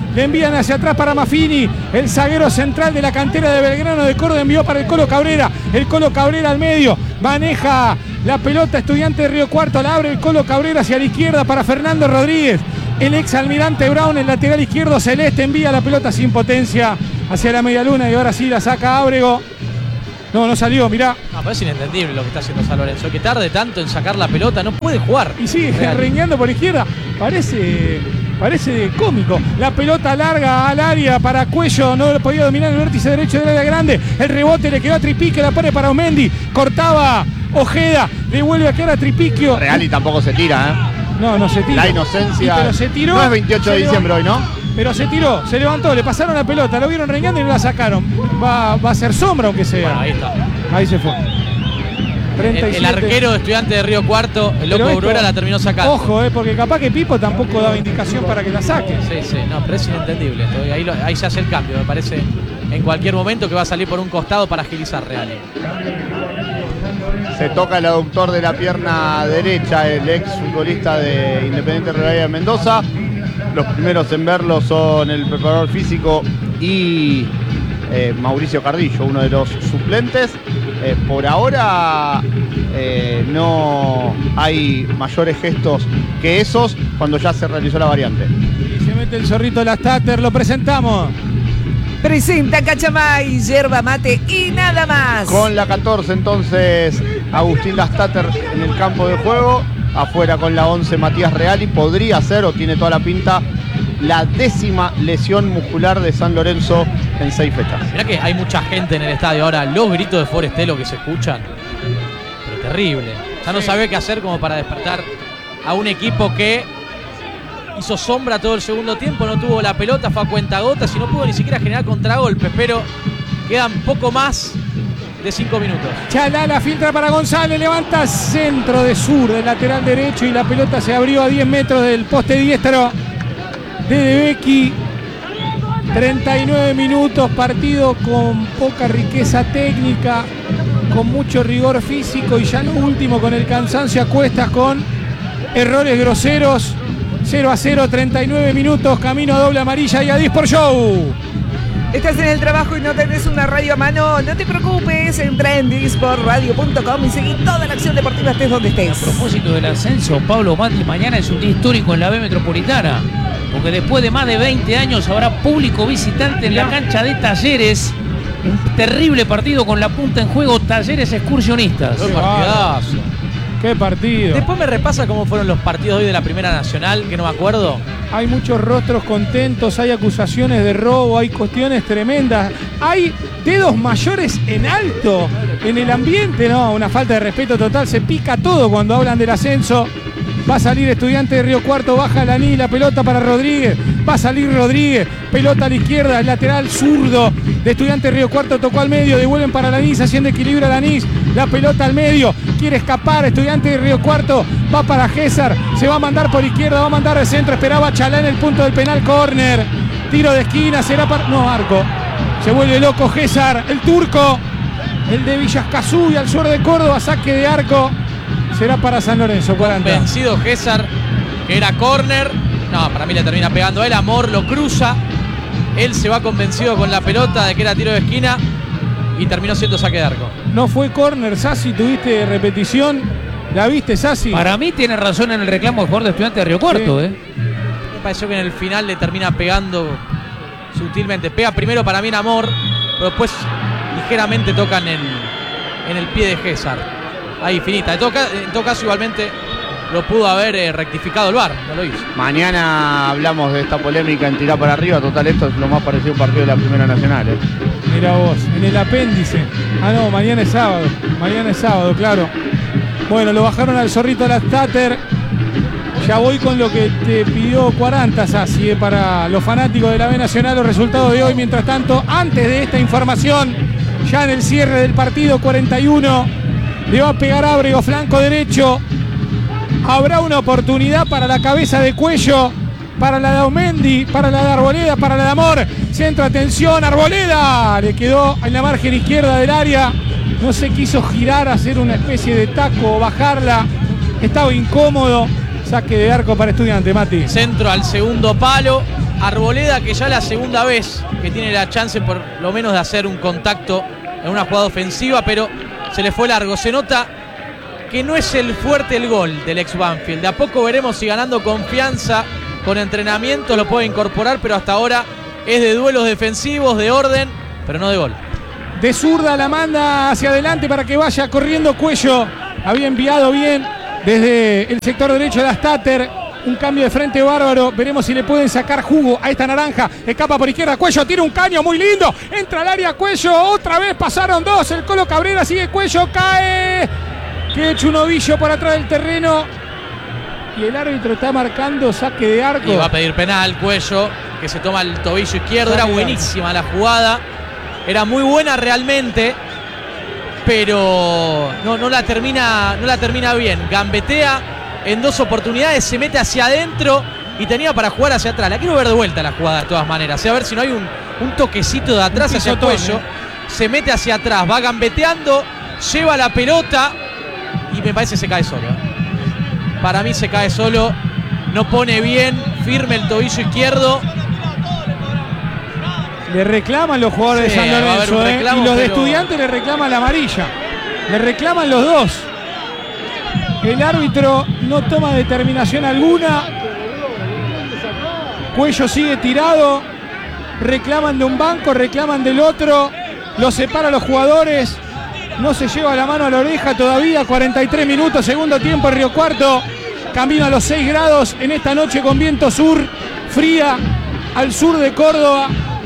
Speaker 2: Le envían hacia atrás para Maffini. El zaguero central de la cantera de Belgrano de Córdoba envió para el Colo Cabrera. El Colo Cabrera al medio. Maneja la pelota Estudiante de Río Cuarto. La abre el Colo Cabrera hacia la izquierda para Fernando Rodríguez. El ex Almirante Brown, el lateral izquierdo celeste, envía la pelota sin potencia hacia la media luna y ahora sí la saca Ábrego. No salió, mirá.
Speaker 3: No, pero es inentendible lo que está haciendo San Lorenzo. Que tarde tanto en sacar la pelota, no puede jugar.
Speaker 2: Y sigue rengueando por izquierda. Parece cómico. La pelota larga al área para Cuello. No lo podía dominar el vértice derecho del área grande. El rebote le quedó a Tripique. La pone para Omendi. Cortaba Ojeda. Le vuelve a quedar a Tripiquio.
Speaker 4: Reali tampoco se tira,
Speaker 2: No se tira.
Speaker 4: La inocencia.
Speaker 2: Pero se tiró.
Speaker 4: No es 28 de diciembre hoy, ¿no?
Speaker 2: Pero se tiró, se levantó, le pasaron la pelota, lo vieron rengueando y no la sacaron. Va a ser sombra aunque sea.
Speaker 3: Bueno, ahí está.
Speaker 2: Ahí se fue. 37.
Speaker 3: El arquero de Estudiante de Río Cuarto, el loco Uruera, la terminó sacando.
Speaker 2: Ojo, porque capaz que Pipo tampoco daba indicación para que la saque.
Speaker 3: Sí, no, pero es inentendible. Ahí se hace el cambio, me parece. En cualquier momento que va a salir por un costado para agilizar Real.
Speaker 4: Se toca el aductor de la pierna derecha, el ex futbolista de Independiente Rivadavia de Mendoza. Los primeros en verlo son el preparador físico y Mauricio Cardillo, uno de los suplentes. Por ahora no hay mayores gestos que esos cuando ya se realizó la variante.
Speaker 2: Y se mete el zorrito de la Stater, lo presentamos.
Speaker 5: Presenta Cachamay, yerba mate y nada más.
Speaker 4: Con la 14 entonces Agustín Lastater en el campo de juego. Afuera con la 11 Matías Reali. Podría ser, o tiene toda la pinta, la 10ª lesión muscular de San Lorenzo en 6 fechas.
Speaker 3: Mirá que hay mucha gente en el estadio ahora. Los gritos de Forestelo que se escuchan, pero terrible. Ya no sabe qué hacer como para despertar a un equipo que hizo sombra todo el segundo tiempo, no tuvo la pelota, fue a cuentagotas y no pudo ni siquiera generar contragolpes, pero quedan poco más de 5 minutos.
Speaker 2: Chalala filtra para González, levanta centro de sur del lateral derecho y la pelota se abrió a 10 metros del poste diestro de Becky. 39 minutos, partido con poca riqueza técnica, con mucho rigor físico y ya lo último con el cansancio a cuestas, con errores groseros. 0-0, 39 minutos, camino a doble amarilla y a Disport Show.
Speaker 5: Estás en el trabajo y no tenés una radio a mano, no te preocupes, entra en disportradio.com y seguí toda la acción deportiva estés donde estés.
Speaker 1: A propósito del ascenso, Pablo Mati, mañana es un día histórico en la B Metropolitana, porque después de más de 20 años habrá público visitante en la cancha de Talleres. Un terrible partido con la punta en juego, Talleres Excursionistas.
Speaker 3: ¡Qué partidazo!
Speaker 2: ¡Qué partido!
Speaker 3: Después me repasa cómo fueron los partidos hoy de la Primera Nacional, que no me acuerdo.
Speaker 2: Hay muchos rostros contentos, hay acusaciones de robo, hay cuestiones tremendas. Hay dedos mayores en alto en el ambiente, ¿no? Una falta de respeto total, se pica todo cuando hablan del ascenso. Va a salir Estudiante de Río Cuarto, baja Laní, la pelota para Rodríguez. Va a salir Rodríguez, pelota a la izquierda, el lateral zurdo de Estudiante de Río Cuarto, tocó al medio, devuelven para Lanís, haciendo equilibrio a Lanís. La pelota al medio, quiere escapar Estudiante de Río Cuarto, va para Gésar, se va a mandar por izquierda, va a mandar de centro, esperaba Chalá en el punto del penal, córner. Tiro de esquina, será para... No, arco. Se vuelve loco Gésar, el turco, el de Villascazú y al sur de Córdoba, saque de arco. Será para San Lorenzo, 40.
Speaker 3: Vencido Gésar, que era córner. No, para mí le termina pegando a él. Amor lo cruza. Él se va convencido con la pelota de que era tiro de esquina y terminó siendo saque de arco.
Speaker 2: No fue córner, Sassi, tuviste repetición. ¿La viste, Sassi?
Speaker 1: Para mí tiene razón en el reclamo del jugador de Estudiante de Río Cuarto,
Speaker 2: Sí.
Speaker 3: Me pareció que en el final le termina pegando sutilmente. Pega primero para mí en Amor, pero después ligeramente tocan en el pie de Gésar. Ahí, finita. En todo caso, igualmente lo pudo haber rectificado el VAR, no lo hizo.
Speaker 4: Mañana hablamos de esta polémica en tirar para arriba. Total, esto es lo más parecido a un partido de la Primera Nacional.
Speaker 2: Mira vos, en el apéndice. Ah, no, mañana es sábado. Mañana es sábado, claro. Bueno, lo bajaron al zorrito de la Stater. Ya voy con lo que te pidió 40, Sassi, para los fanáticos de la B Nacional, los resultados de hoy. Mientras tanto, antes de esta información, ya en el cierre del partido, 41. Le va a pegar Ábrego, flanco derecho. Habrá una oportunidad para la cabeza de Cuello, para la de Aumendi, para la de Arboleda, para la de Amor. Centro, atención, Arboleda. Le quedó en la margen izquierda del área. No se quiso girar, hacer una especie de taco o bajarla. Estaba incómodo. Saque de arco para Estudiante, Mati.
Speaker 3: Centro al segundo palo. Arboleda, que ya la segunda vez que tiene la chance por lo menos de hacer un contacto en una jugada ofensiva, pero se le fue largo. Se nota que no es el fuerte el gol del ex Banfield. De a poco veremos si ganando confianza, con entrenamiento lo puede incorporar, pero hasta ahora es de duelos defensivos, de orden, pero no de gol.
Speaker 2: De zurda la manda hacia adelante para que vaya corriendo Cuello. Había enviado bien desde el sector derecho de Astater. Un cambio de frente bárbaro. Veremos si le pueden sacar jugo a esta naranja. Escapa por izquierda. Cuello tira un caño muy lindo. Entra al área Cuello. Otra vez pasaron dos. El Colo Cabrera sigue Cuello. Cae. Que hecho un ovillo por atrás del terreno. Y el árbitro está marcando saque de arco.
Speaker 3: Y va a pedir penal Cuello, que se toma el tobillo izquierdo. Era buenísima la jugada. Era muy buena realmente, pero no la termina bien. Gambetea en dos oportunidades, se mete hacia adentro y tenía para jugar hacia atrás. La quiero ver de vuelta la jugada de todas maneras. A ver si no hay un toquecito de atrás hacia el Cuello. Se mete hacia atrás, va gambeteando, lleva la pelota y me parece que se cae solo. Para mí se cae solo. No pone bien firme el tobillo izquierdo.
Speaker 2: Le reclaman los jugadores de San Lorenzo, reclamo, y los de Estudiantes le reclaman la amarilla. Le reclaman los dos. El árbitro no toma determinación alguna. Cuello sigue tirado. Reclaman de un banco, reclaman del otro. Lo separa los jugadores. No se lleva la mano a la oreja todavía. 43 minutos, segundo tiempo en Río Cuarto. Camino a los 6 grados en esta noche con viento sur. Fría al sur de Córdoba.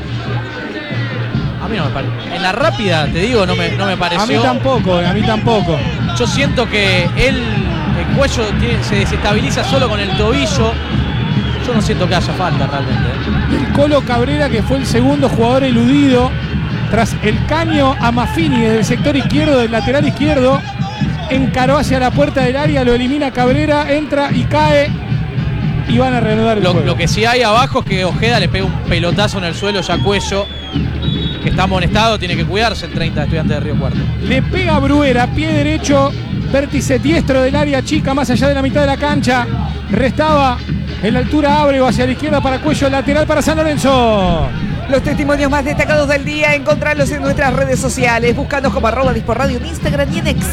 Speaker 3: A mí no me parece. En la rápida, te digo, no me pareció.
Speaker 2: A mí tampoco.
Speaker 3: Yo siento que el Cuello se desestabiliza solo con el tobillo. Yo no siento que haya falta realmente.
Speaker 2: El Colo Cabrera, que fue el segundo jugador eludido tras el caño a Maffini desde el sector izquierdo, del lateral izquierdo, encaró hacia la puerta del área, lo elimina Cabrera, entra y cae y van a reanudar el juego.
Speaker 3: Lo que sí hay abajo es que Ojeda le pega un pelotazo en el suelo ya a Cuello, que está amonestado, tiene que cuidarse el 30 de Estudiantes de Río Cuarto.
Speaker 2: Le pega a Bruera, pie derecho, vértice diestro del área chica, más allá de la mitad de la cancha. Restaba en la altura Ábrego hacia la izquierda para Cuello, lateral para San Lorenzo.
Speaker 5: Los testimonios más destacados del día, encontrarlos en nuestras redes sociales. Búscanos como @disporradio en Instagram y en X.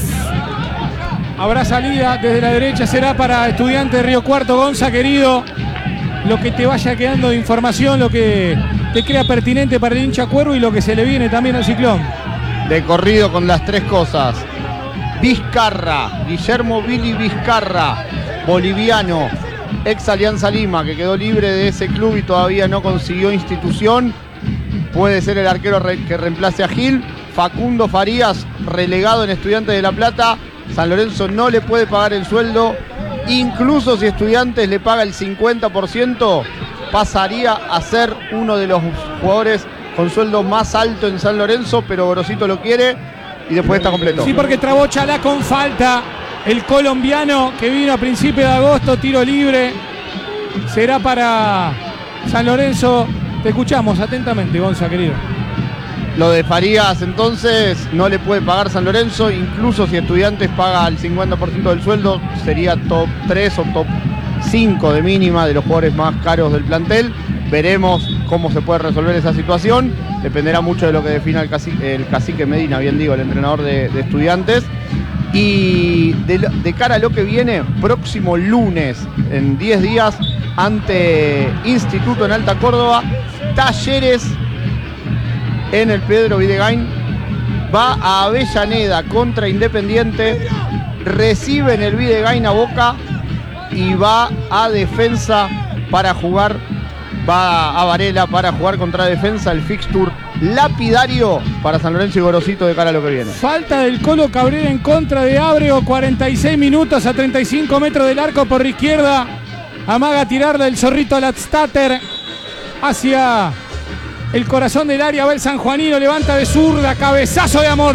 Speaker 2: Habrá salida desde la derecha, será para Estudiantes de Río Cuarto. Gonza, querido, lo que te vaya quedando de información, lo que te crea pertinente para el hincha cuervo y lo que se le viene también al Ciclón.
Speaker 4: De corrido con las tres cosas. Vizcarra, Guillermo Billy Vizcarra, boliviano, ex Alianza Lima, que quedó libre de ese club y todavía no consiguió institución. Puede ser el arquero que reemplace a Gil. Facundo Farías, relegado en Estudiantes de La Plata. San Lorenzo no le puede pagar el sueldo. Incluso si Estudiantes le paga el 50%, pasaría a ser uno de los jugadores con sueldo más alto en San Lorenzo, pero Gorosito lo quiere y después está completo.
Speaker 2: Sí, porque trabó Chalá con falta. El colombiano que vino a principios de agosto, tiro libre. Será para San Lorenzo. Te escuchamos atentamente, Gonza, querido.
Speaker 4: Lo de Farías, entonces, no le puede pagar San Lorenzo. Incluso si Estudiantes paga el 50% del sueldo, sería top 3 o top 5 de mínima de los jugadores más caros del plantel. Veremos cómo se puede resolver esa situación. Dependerá mucho de lo que defina el cacique Medina, bien digo, el entrenador de Estudiantes. Y de cara a lo que viene, próximo lunes, en 10 días, ante Instituto en Alta Córdoba, Talleres en el Pedro Videgain, va a Avellaneda contra Independiente, recibe en el Videgain a Boca y va a Defensa para jugar, va a Varela para jugar contra Defensa, el fixture lapidario para San Lorenzo y Gorosito de cara a lo que viene.
Speaker 2: Falta del Colo Cabrera en contra de Ábrego, 46 minutos a 35 metros del arco por izquierda. Amaga tirarle el zorrito al Astater hacia el corazón del área. Va el sanjuanino, levanta de zurda, cabezazo de amor.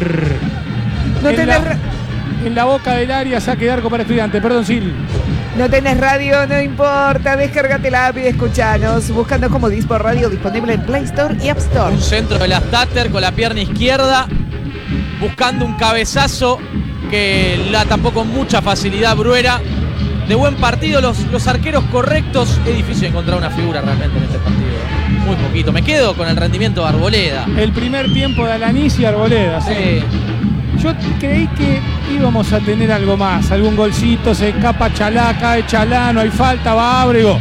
Speaker 2: En la boca del área, saque de arco para Estudiantes. Perdón, Sil.
Speaker 5: No tenés radio, no importa, descárgate la app y escuchanos. Buscando como Dispor Radio, disponible en Play Store y App Store.
Speaker 3: Un centro de la Stater con la pierna izquierda, buscando un cabezazo que la tapó con mucha facilidad Bruera. de buen partido, los arqueros correctos. Es difícil encontrar una figura realmente en este partido. Muy poquito. Me quedo con el rendimiento de Arboleda.
Speaker 2: El primer tiempo de Alanís y Arboleda.
Speaker 3: Sí.
Speaker 2: Yo creí que íbamos a tener algo más, algún golcito, se escapa Chalá, cae Chalá, no hay falta, va Ábrego.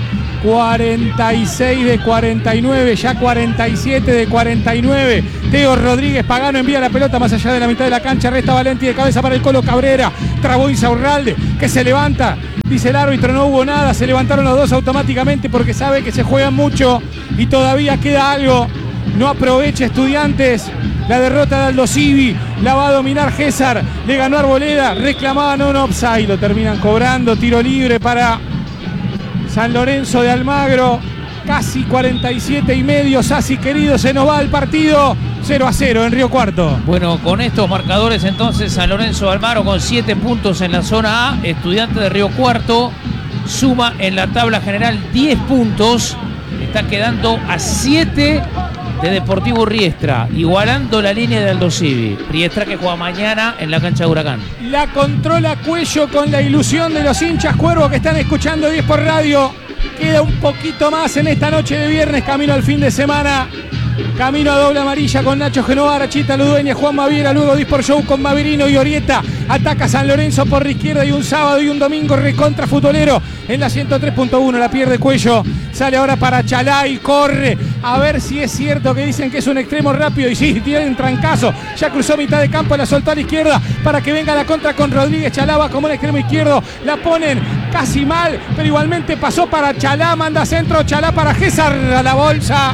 Speaker 2: 46 de 49, ya 47 de 49. Teo Rodríguez Pagano envía la pelota más allá de la mitad de la cancha, resta Valenti de cabeza para el Colo Cabrera. Trabó Insaurralde, que se levanta. Dice el árbitro, no hubo nada, se levantaron los dos automáticamente porque sabe que se juegan mucho y todavía queda algo. No aprovecha Estudiantes la derrota de Aldo Civi, la va a dominar César, le ganó Arboleda, reclamaban un offside, lo terminan cobrando, tiro libre para San Lorenzo de Almagro, casi 47 y medio, Sassi querido, se nos va el partido, 0-0 en Río Cuarto.
Speaker 1: Bueno, con estos marcadores entonces San Lorenzo de Almagro con 7 puntos en la zona A, Estudiante de Río Cuarto suma en la tabla general 10 puntos, está quedando a 7 de Deportivo Riestra, igualando la línea de Aldo Civi. Riestra que juega mañana en la cancha de Huracán.
Speaker 2: La controla Cuello con la ilusión de los hinchas Cuervo que están escuchando 10 por radio. Queda un poquito más en esta noche de viernes, camino al fin de semana. Camino a doble amarilla con Nacho Genovara, Chita Ludueña, Juan Maviera, luego 10 por show con Maverino y Orieta. Ataca San Lorenzo por la izquierda y un sábado y un domingo recontra futbolero. En la 103.1 la pierde Cuello. Sale ahora para Chalá y corre. A ver si es cierto que dicen que es un extremo rápido. Y sí, tiene un trancazo. Ya cruzó mitad de campo, la soltó a la izquierda para que venga la contra con Rodríguez. Chalá va como un extremo izquierdo. La ponen casi mal, pero igualmente pasó para Chalá. Manda centro, Chalá para César a la bolsa.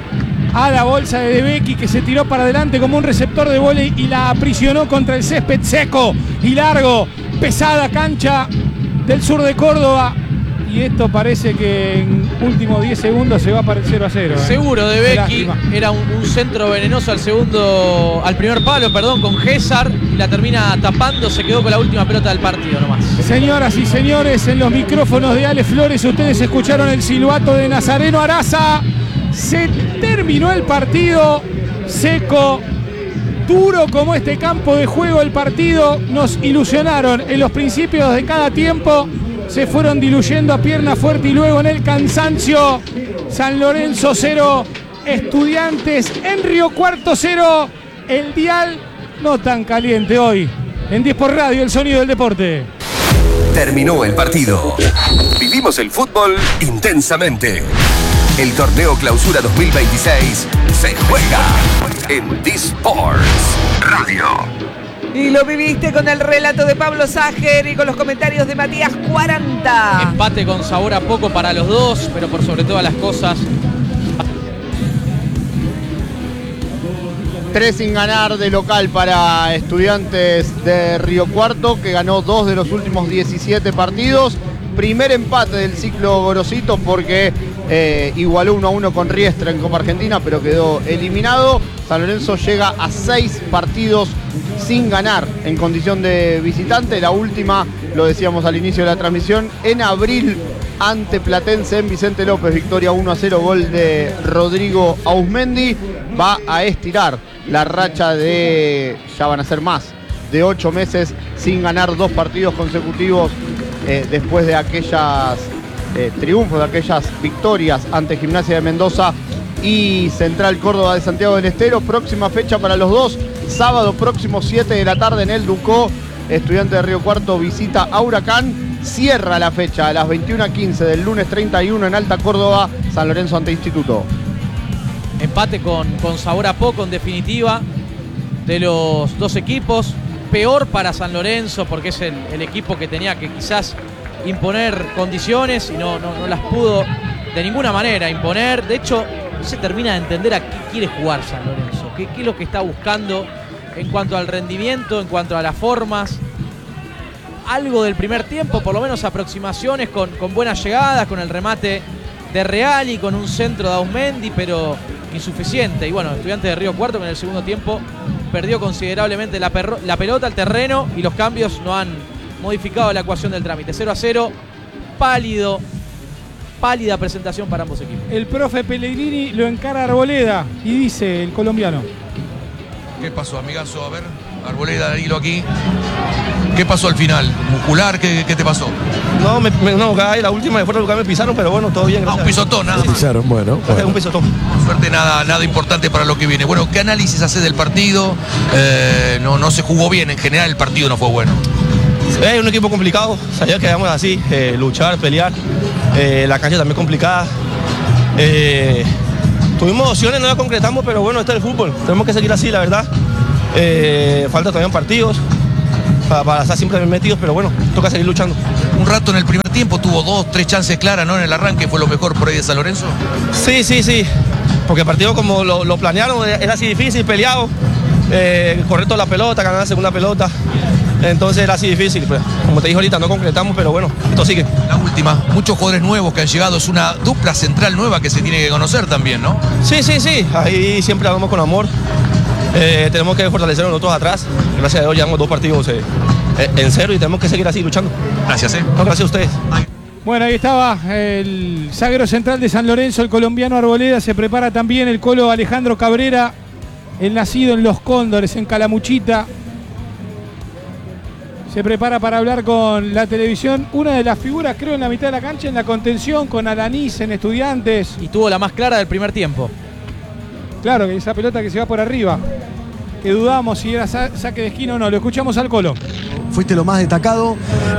Speaker 2: A la bolsa de De Becchi, que se tiró para adelante como un receptor de vóley y la aprisionó contra el césped seco y largo. Pesada cancha del sur de Córdoba. Y esto parece que en últimos 10 segundos se va para el 0-0.
Speaker 3: Seguro De Becchi. Era un centro venenoso al primer palo, con César. Y la termina tapando, se quedó con la última pelota del partido nomás.
Speaker 2: Señoras y señores, en los micrófonos de Ale Flores ustedes escucharon el silbato de Nazareno Araza. Se terminó el partido, seco, duro como este campo de juego el partido. Nos ilusionaron en los principios de cada tiempo, se fueron diluyendo a pierna fuerte y luego en el cansancio. San Lorenzo 0, Estudiantes en Río Cuarto 0. El dial no tan caliente hoy. En 10 por radio, el sonido del deporte.
Speaker 6: Terminó el partido. Vivimos el fútbol intensamente. El torneo Clausura 2026 se juega en D-Sports Radio.
Speaker 5: Y lo viviste con el relato de Pablo Ságer y con los comentarios de Matías 40.
Speaker 3: Empate con sabor a poco para los dos, pero por sobre todas las cosas.
Speaker 4: 3 sin ganar de local para Estudiantes de Río Cuarto, que ganó 2 de los últimos 17 partidos. Primer empate del ciclo Gorosito porque igualó 1-1 con Riestra en Copa Argentina, pero quedó eliminado. San Lorenzo llega a 6 partidos sin ganar en condición de visitante. La última, lo decíamos al inicio de la transmisión, en abril ante Platense en Vicente López. Victoria 1-0, gol de Rodrigo Auzmendi. Va a estirar la racha de, ya van a ser más, de 8 meses sin ganar 2 partidos consecutivos después de aquellas triunfos, de aquellas victorias ante Gimnasia de Mendoza y Central Córdoba de Santiago del Estero. Próxima fecha para los dos, sábado próximo 7 de la tarde en el Ducó. Estudiante de Río Cuarto visita a Huracán. Cierra la fecha a las 21:15 del lunes 31 en Alta Córdoba, San Lorenzo ante Instituto.
Speaker 3: Empate con sabor a poco, en definitiva, de los dos equipos. Peor para San Lorenzo porque es el equipo que tenía que quizás imponer condiciones y no las pudo de ninguna manera imponer. De hecho, no se termina de entender a qué quiere jugar San Lorenzo, qué es lo que está buscando en cuanto al rendimiento, en cuanto a las formas. Algo del primer tiempo, por lo menos aproximaciones con buenas llegadas, con el remate de Real y con un centro de Auzmendi, pero insuficiente. Y bueno, Estudiantes de Río Cuarto que en el segundo tiempo perdió considerablemente la pelota, el terreno, y los cambios no han modificado la ecuación del trámite. 0-0, pálida presentación para ambos equipos.
Speaker 2: El profe Pellegrini lo encara a Arboleda y dice el colombiano:
Speaker 7: ¿qué pasó, amigazo? A ver, Arboleda, hilo aquí. ¿Qué pasó al final? ¿Muscular? ¿Qué te pasó?
Speaker 8: No, una jugada y la última de fuera del lugar me pisaron, pero bueno, todo bien.
Speaker 7: Un pisotón, nada.
Speaker 9: Pisaron, bueno.
Speaker 8: Un pisotón.
Speaker 7: Por suerte nada importante para lo que viene. Bueno, ¿qué análisis hace del partido? No se jugó bien, en general el partido no fue bueno.
Speaker 8: Es un equipo complicado, sabía que íbamos así, luchar, pelear. La cancha también complicada. Tuvimos opciones, no las concretamos, pero bueno, este es el fútbol. Tenemos que seguir así, la verdad. Falta todavía partidos para estar siempre metidos, pero bueno, toca seguir luchando.
Speaker 7: Un rato en el primer tiempo tuvo 2-3 chances claras, ¿no? En el arranque fue lo mejor por ahí de San Lorenzo.
Speaker 8: Sí, porque el partido como lo planearon era así difícil, peleado, correr toda la pelota, ganar la segunda pelota, entonces era así difícil, pues, como te dije ahorita, no concretamos, pero bueno, esto sigue.
Speaker 7: La última, muchos jugadores nuevos que han llegado, es una dupla central nueva que se tiene que conocer también, ¿no?
Speaker 8: Sí, ahí siempre hablamos con amor. Tenemos que fortalecernos nosotros atrás. Gracias a Dios llevamos 2 partidos en 0 y tenemos que seguir así luchando.
Speaker 7: Gracias,
Speaker 8: No, gracias a ustedes.
Speaker 2: Bueno, ahí estaba el zaguero central de San Lorenzo, el colombiano Arboleda. Se prepara también el colo Alejandro Cabrera, el nacido en Los Cóndores, en Calamuchita. Se prepara para hablar con la televisión. Una de las figuras, creo, en la mitad de la cancha, en la contención, con Alanís en Estudiantes.
Speaker 3: Y tuvo la más clara del primer tiempo.
Speaker 2: Claro, que esa pelota que se va por arriba, que dudamos si era saque de esquina o no. Lo escuchamos al Colo.
Speaker 9: Fuiste lo más destacado.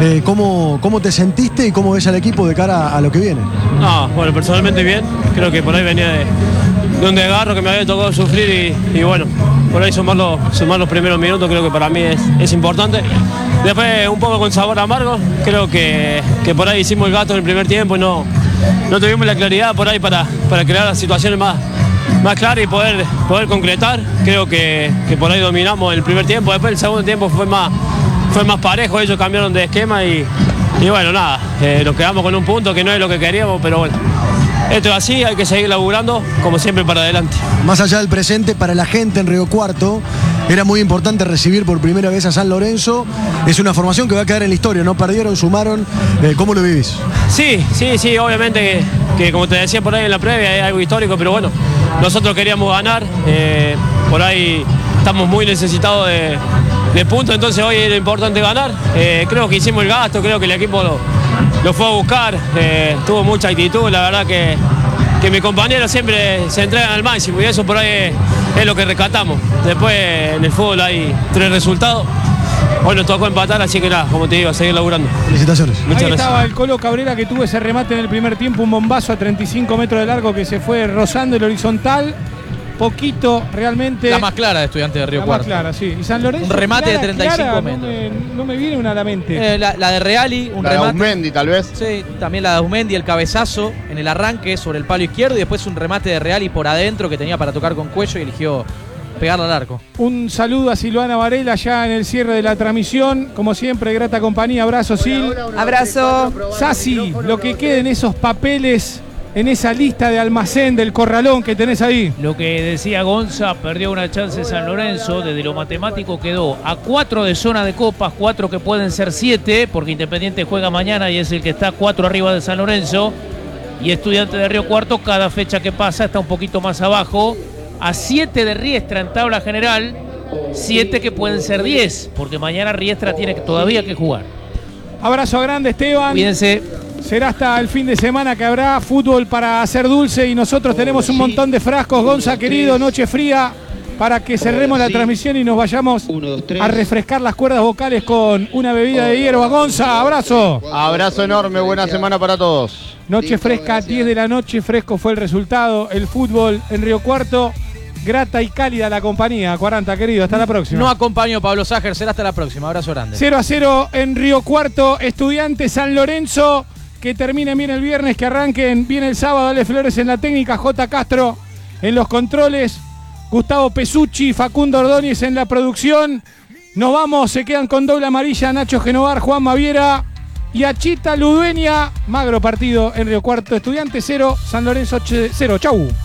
Speaker 9: ¿Cómo te sentiste y cómo ves al equipo de cara a lo que viene?
Speaker 10: Bueno, personalmente bien. Creo que por ahí venía de un desgarro que me había tocado sufrir y bueno, por ahí sumar los primeros minutos creo que para mí es importante. Después un poco con sabor amargo. Creo que por ahí hicimos el gasto en el primer tiempo y no tuvimos la claridad por ahí para crear las situaciones más claras y poder concretar. Creo que por ahí dominamos el primer tiempo. Después el segundo tiempo fue más parejo. Ellos cambiaron de esquema y bueno, nada, nos quedamos con un punto que no es lo que queríamos, pero bueno, esto es así, hay que seguir laburando como siempre para adelante.
Speaker 9: Más allá del presente, para la gente en Río Cuarto era muy importante recibir por primera vez a San Lorenzo. Es una formación que va a quedar en la historia, no perdieron, sumaron. ¿Cómo lo vivís?
Speaker 10: Sí, obviamente que como te decía por ahí en la previa es algo histórico, pero bueno, nosotros queríamos ganar, por ahí estamos muy necesitados de puntos, entonces hoy era importante ganar. Creo que hicimos el gasto, creo que el equipo lo fue a buscar, tuvo mucha actitud, la verdad que mis compañeros siempre se entregan al máximo y eso por ahí es lo que rescatamos. Después en el fútbol hay 3 resultados. Hoy nos tocó empatar, así que nada, como te digo, a seguir laburando.
Speaker 9: Felicitaciones.
Speaker 2: Ahí estaba el Colo Cabrera, que tuvo ese remate en el primer tiempo, un bombazo a 35 metros de largo que se fue rozando el horizontal. Poquito, realmente.
Speaker 3: La más clara de Estudiantes de Río Cuarto.
Speaker 2: La más clara, sí. Y San Lorenzo.
Speaker 3: Un remate
Speaker 2: clara,
Speaker 3: de 35
Speaker 2: clara,
Speaker 3: metros.
Speaker 2: No me viene una a la mente.
Speaker 3: La de Reali, un remate.
Speaker 4: La de Ausmendi, tal vez.
Speaker 3: Sí, también la de Ausmendi, el cabezazo en el arranque sobre el palo izquierdo y después un remate de Reali por adentro que tenía para tocar con cuello y eligió pegarle al arco. Un
Speaker 2: saludo a Silvana Varela ya en el cierre de la transmisión. Como siempre, grata compañía. Abrazo, Sil.
Speaker 5: Abrazo.
Speaker 2: Sasi, lo que quede en esos papeles, en esa lista de almacén del corralón que tenés ahí.
Speaker 1: Lo que decía Gonza, perdió una chance San Lorenzo. Desde lo matemático quedó a 4 de zona de copas, 4 que pueden ser 7, porque Independiente juega mañana y es el que está 4 arriba de San Lorenzo. Y Estudiantes de Río Cuarto, cada fecha que pasa está un poquito más abajo. A 7 de Riestra en tabla general, 7 que pueden ser 10, porque mañana Riestra tiene todavía que jugar.
Speaker 2: Abrazo grande, Esteban.
Speaker 1: Cuídense.
Speaker 2: Será hasta el fin de semana que habrá fútbol para hacer dulce y nosotros tenemos un montón de frascos. Gonza, querido, noche fría, para que cerremos la transmisión y nos vayamos a refrescar las cuerdas vocales con una bebida de hierba. Gonza, abrazo.
Speaker 4: Abrazo enorme, buena semana para todos.
Speaker 2: Noche fresca, 10 de la noche, fresco fue el resultado. El fútbol en Río Cuarto, grata y cálida la compañía. 40, querido, hasta la próxima.
Speaker 3: No acompaño a Pablo Ságer, será hasta la próxima. Abrazo grande.
Speaker 2: 0-0 en Río Cuarto, Estudiantes San Lorenzo. Que terminen bien el viernes, que arranquen bien el sábado. Ale Flores en la técnica, J. Castro en los controles, Gustavo Pesucci, Facundo Ordóñez en la producción. Nos vamos, se quedan con doble amarilla Nacho Genovar, Juan Maviera y Achita Ludueña. Magro partido en Río Cuarto, Estudiantes 0, San Lorenzo 0. Chau.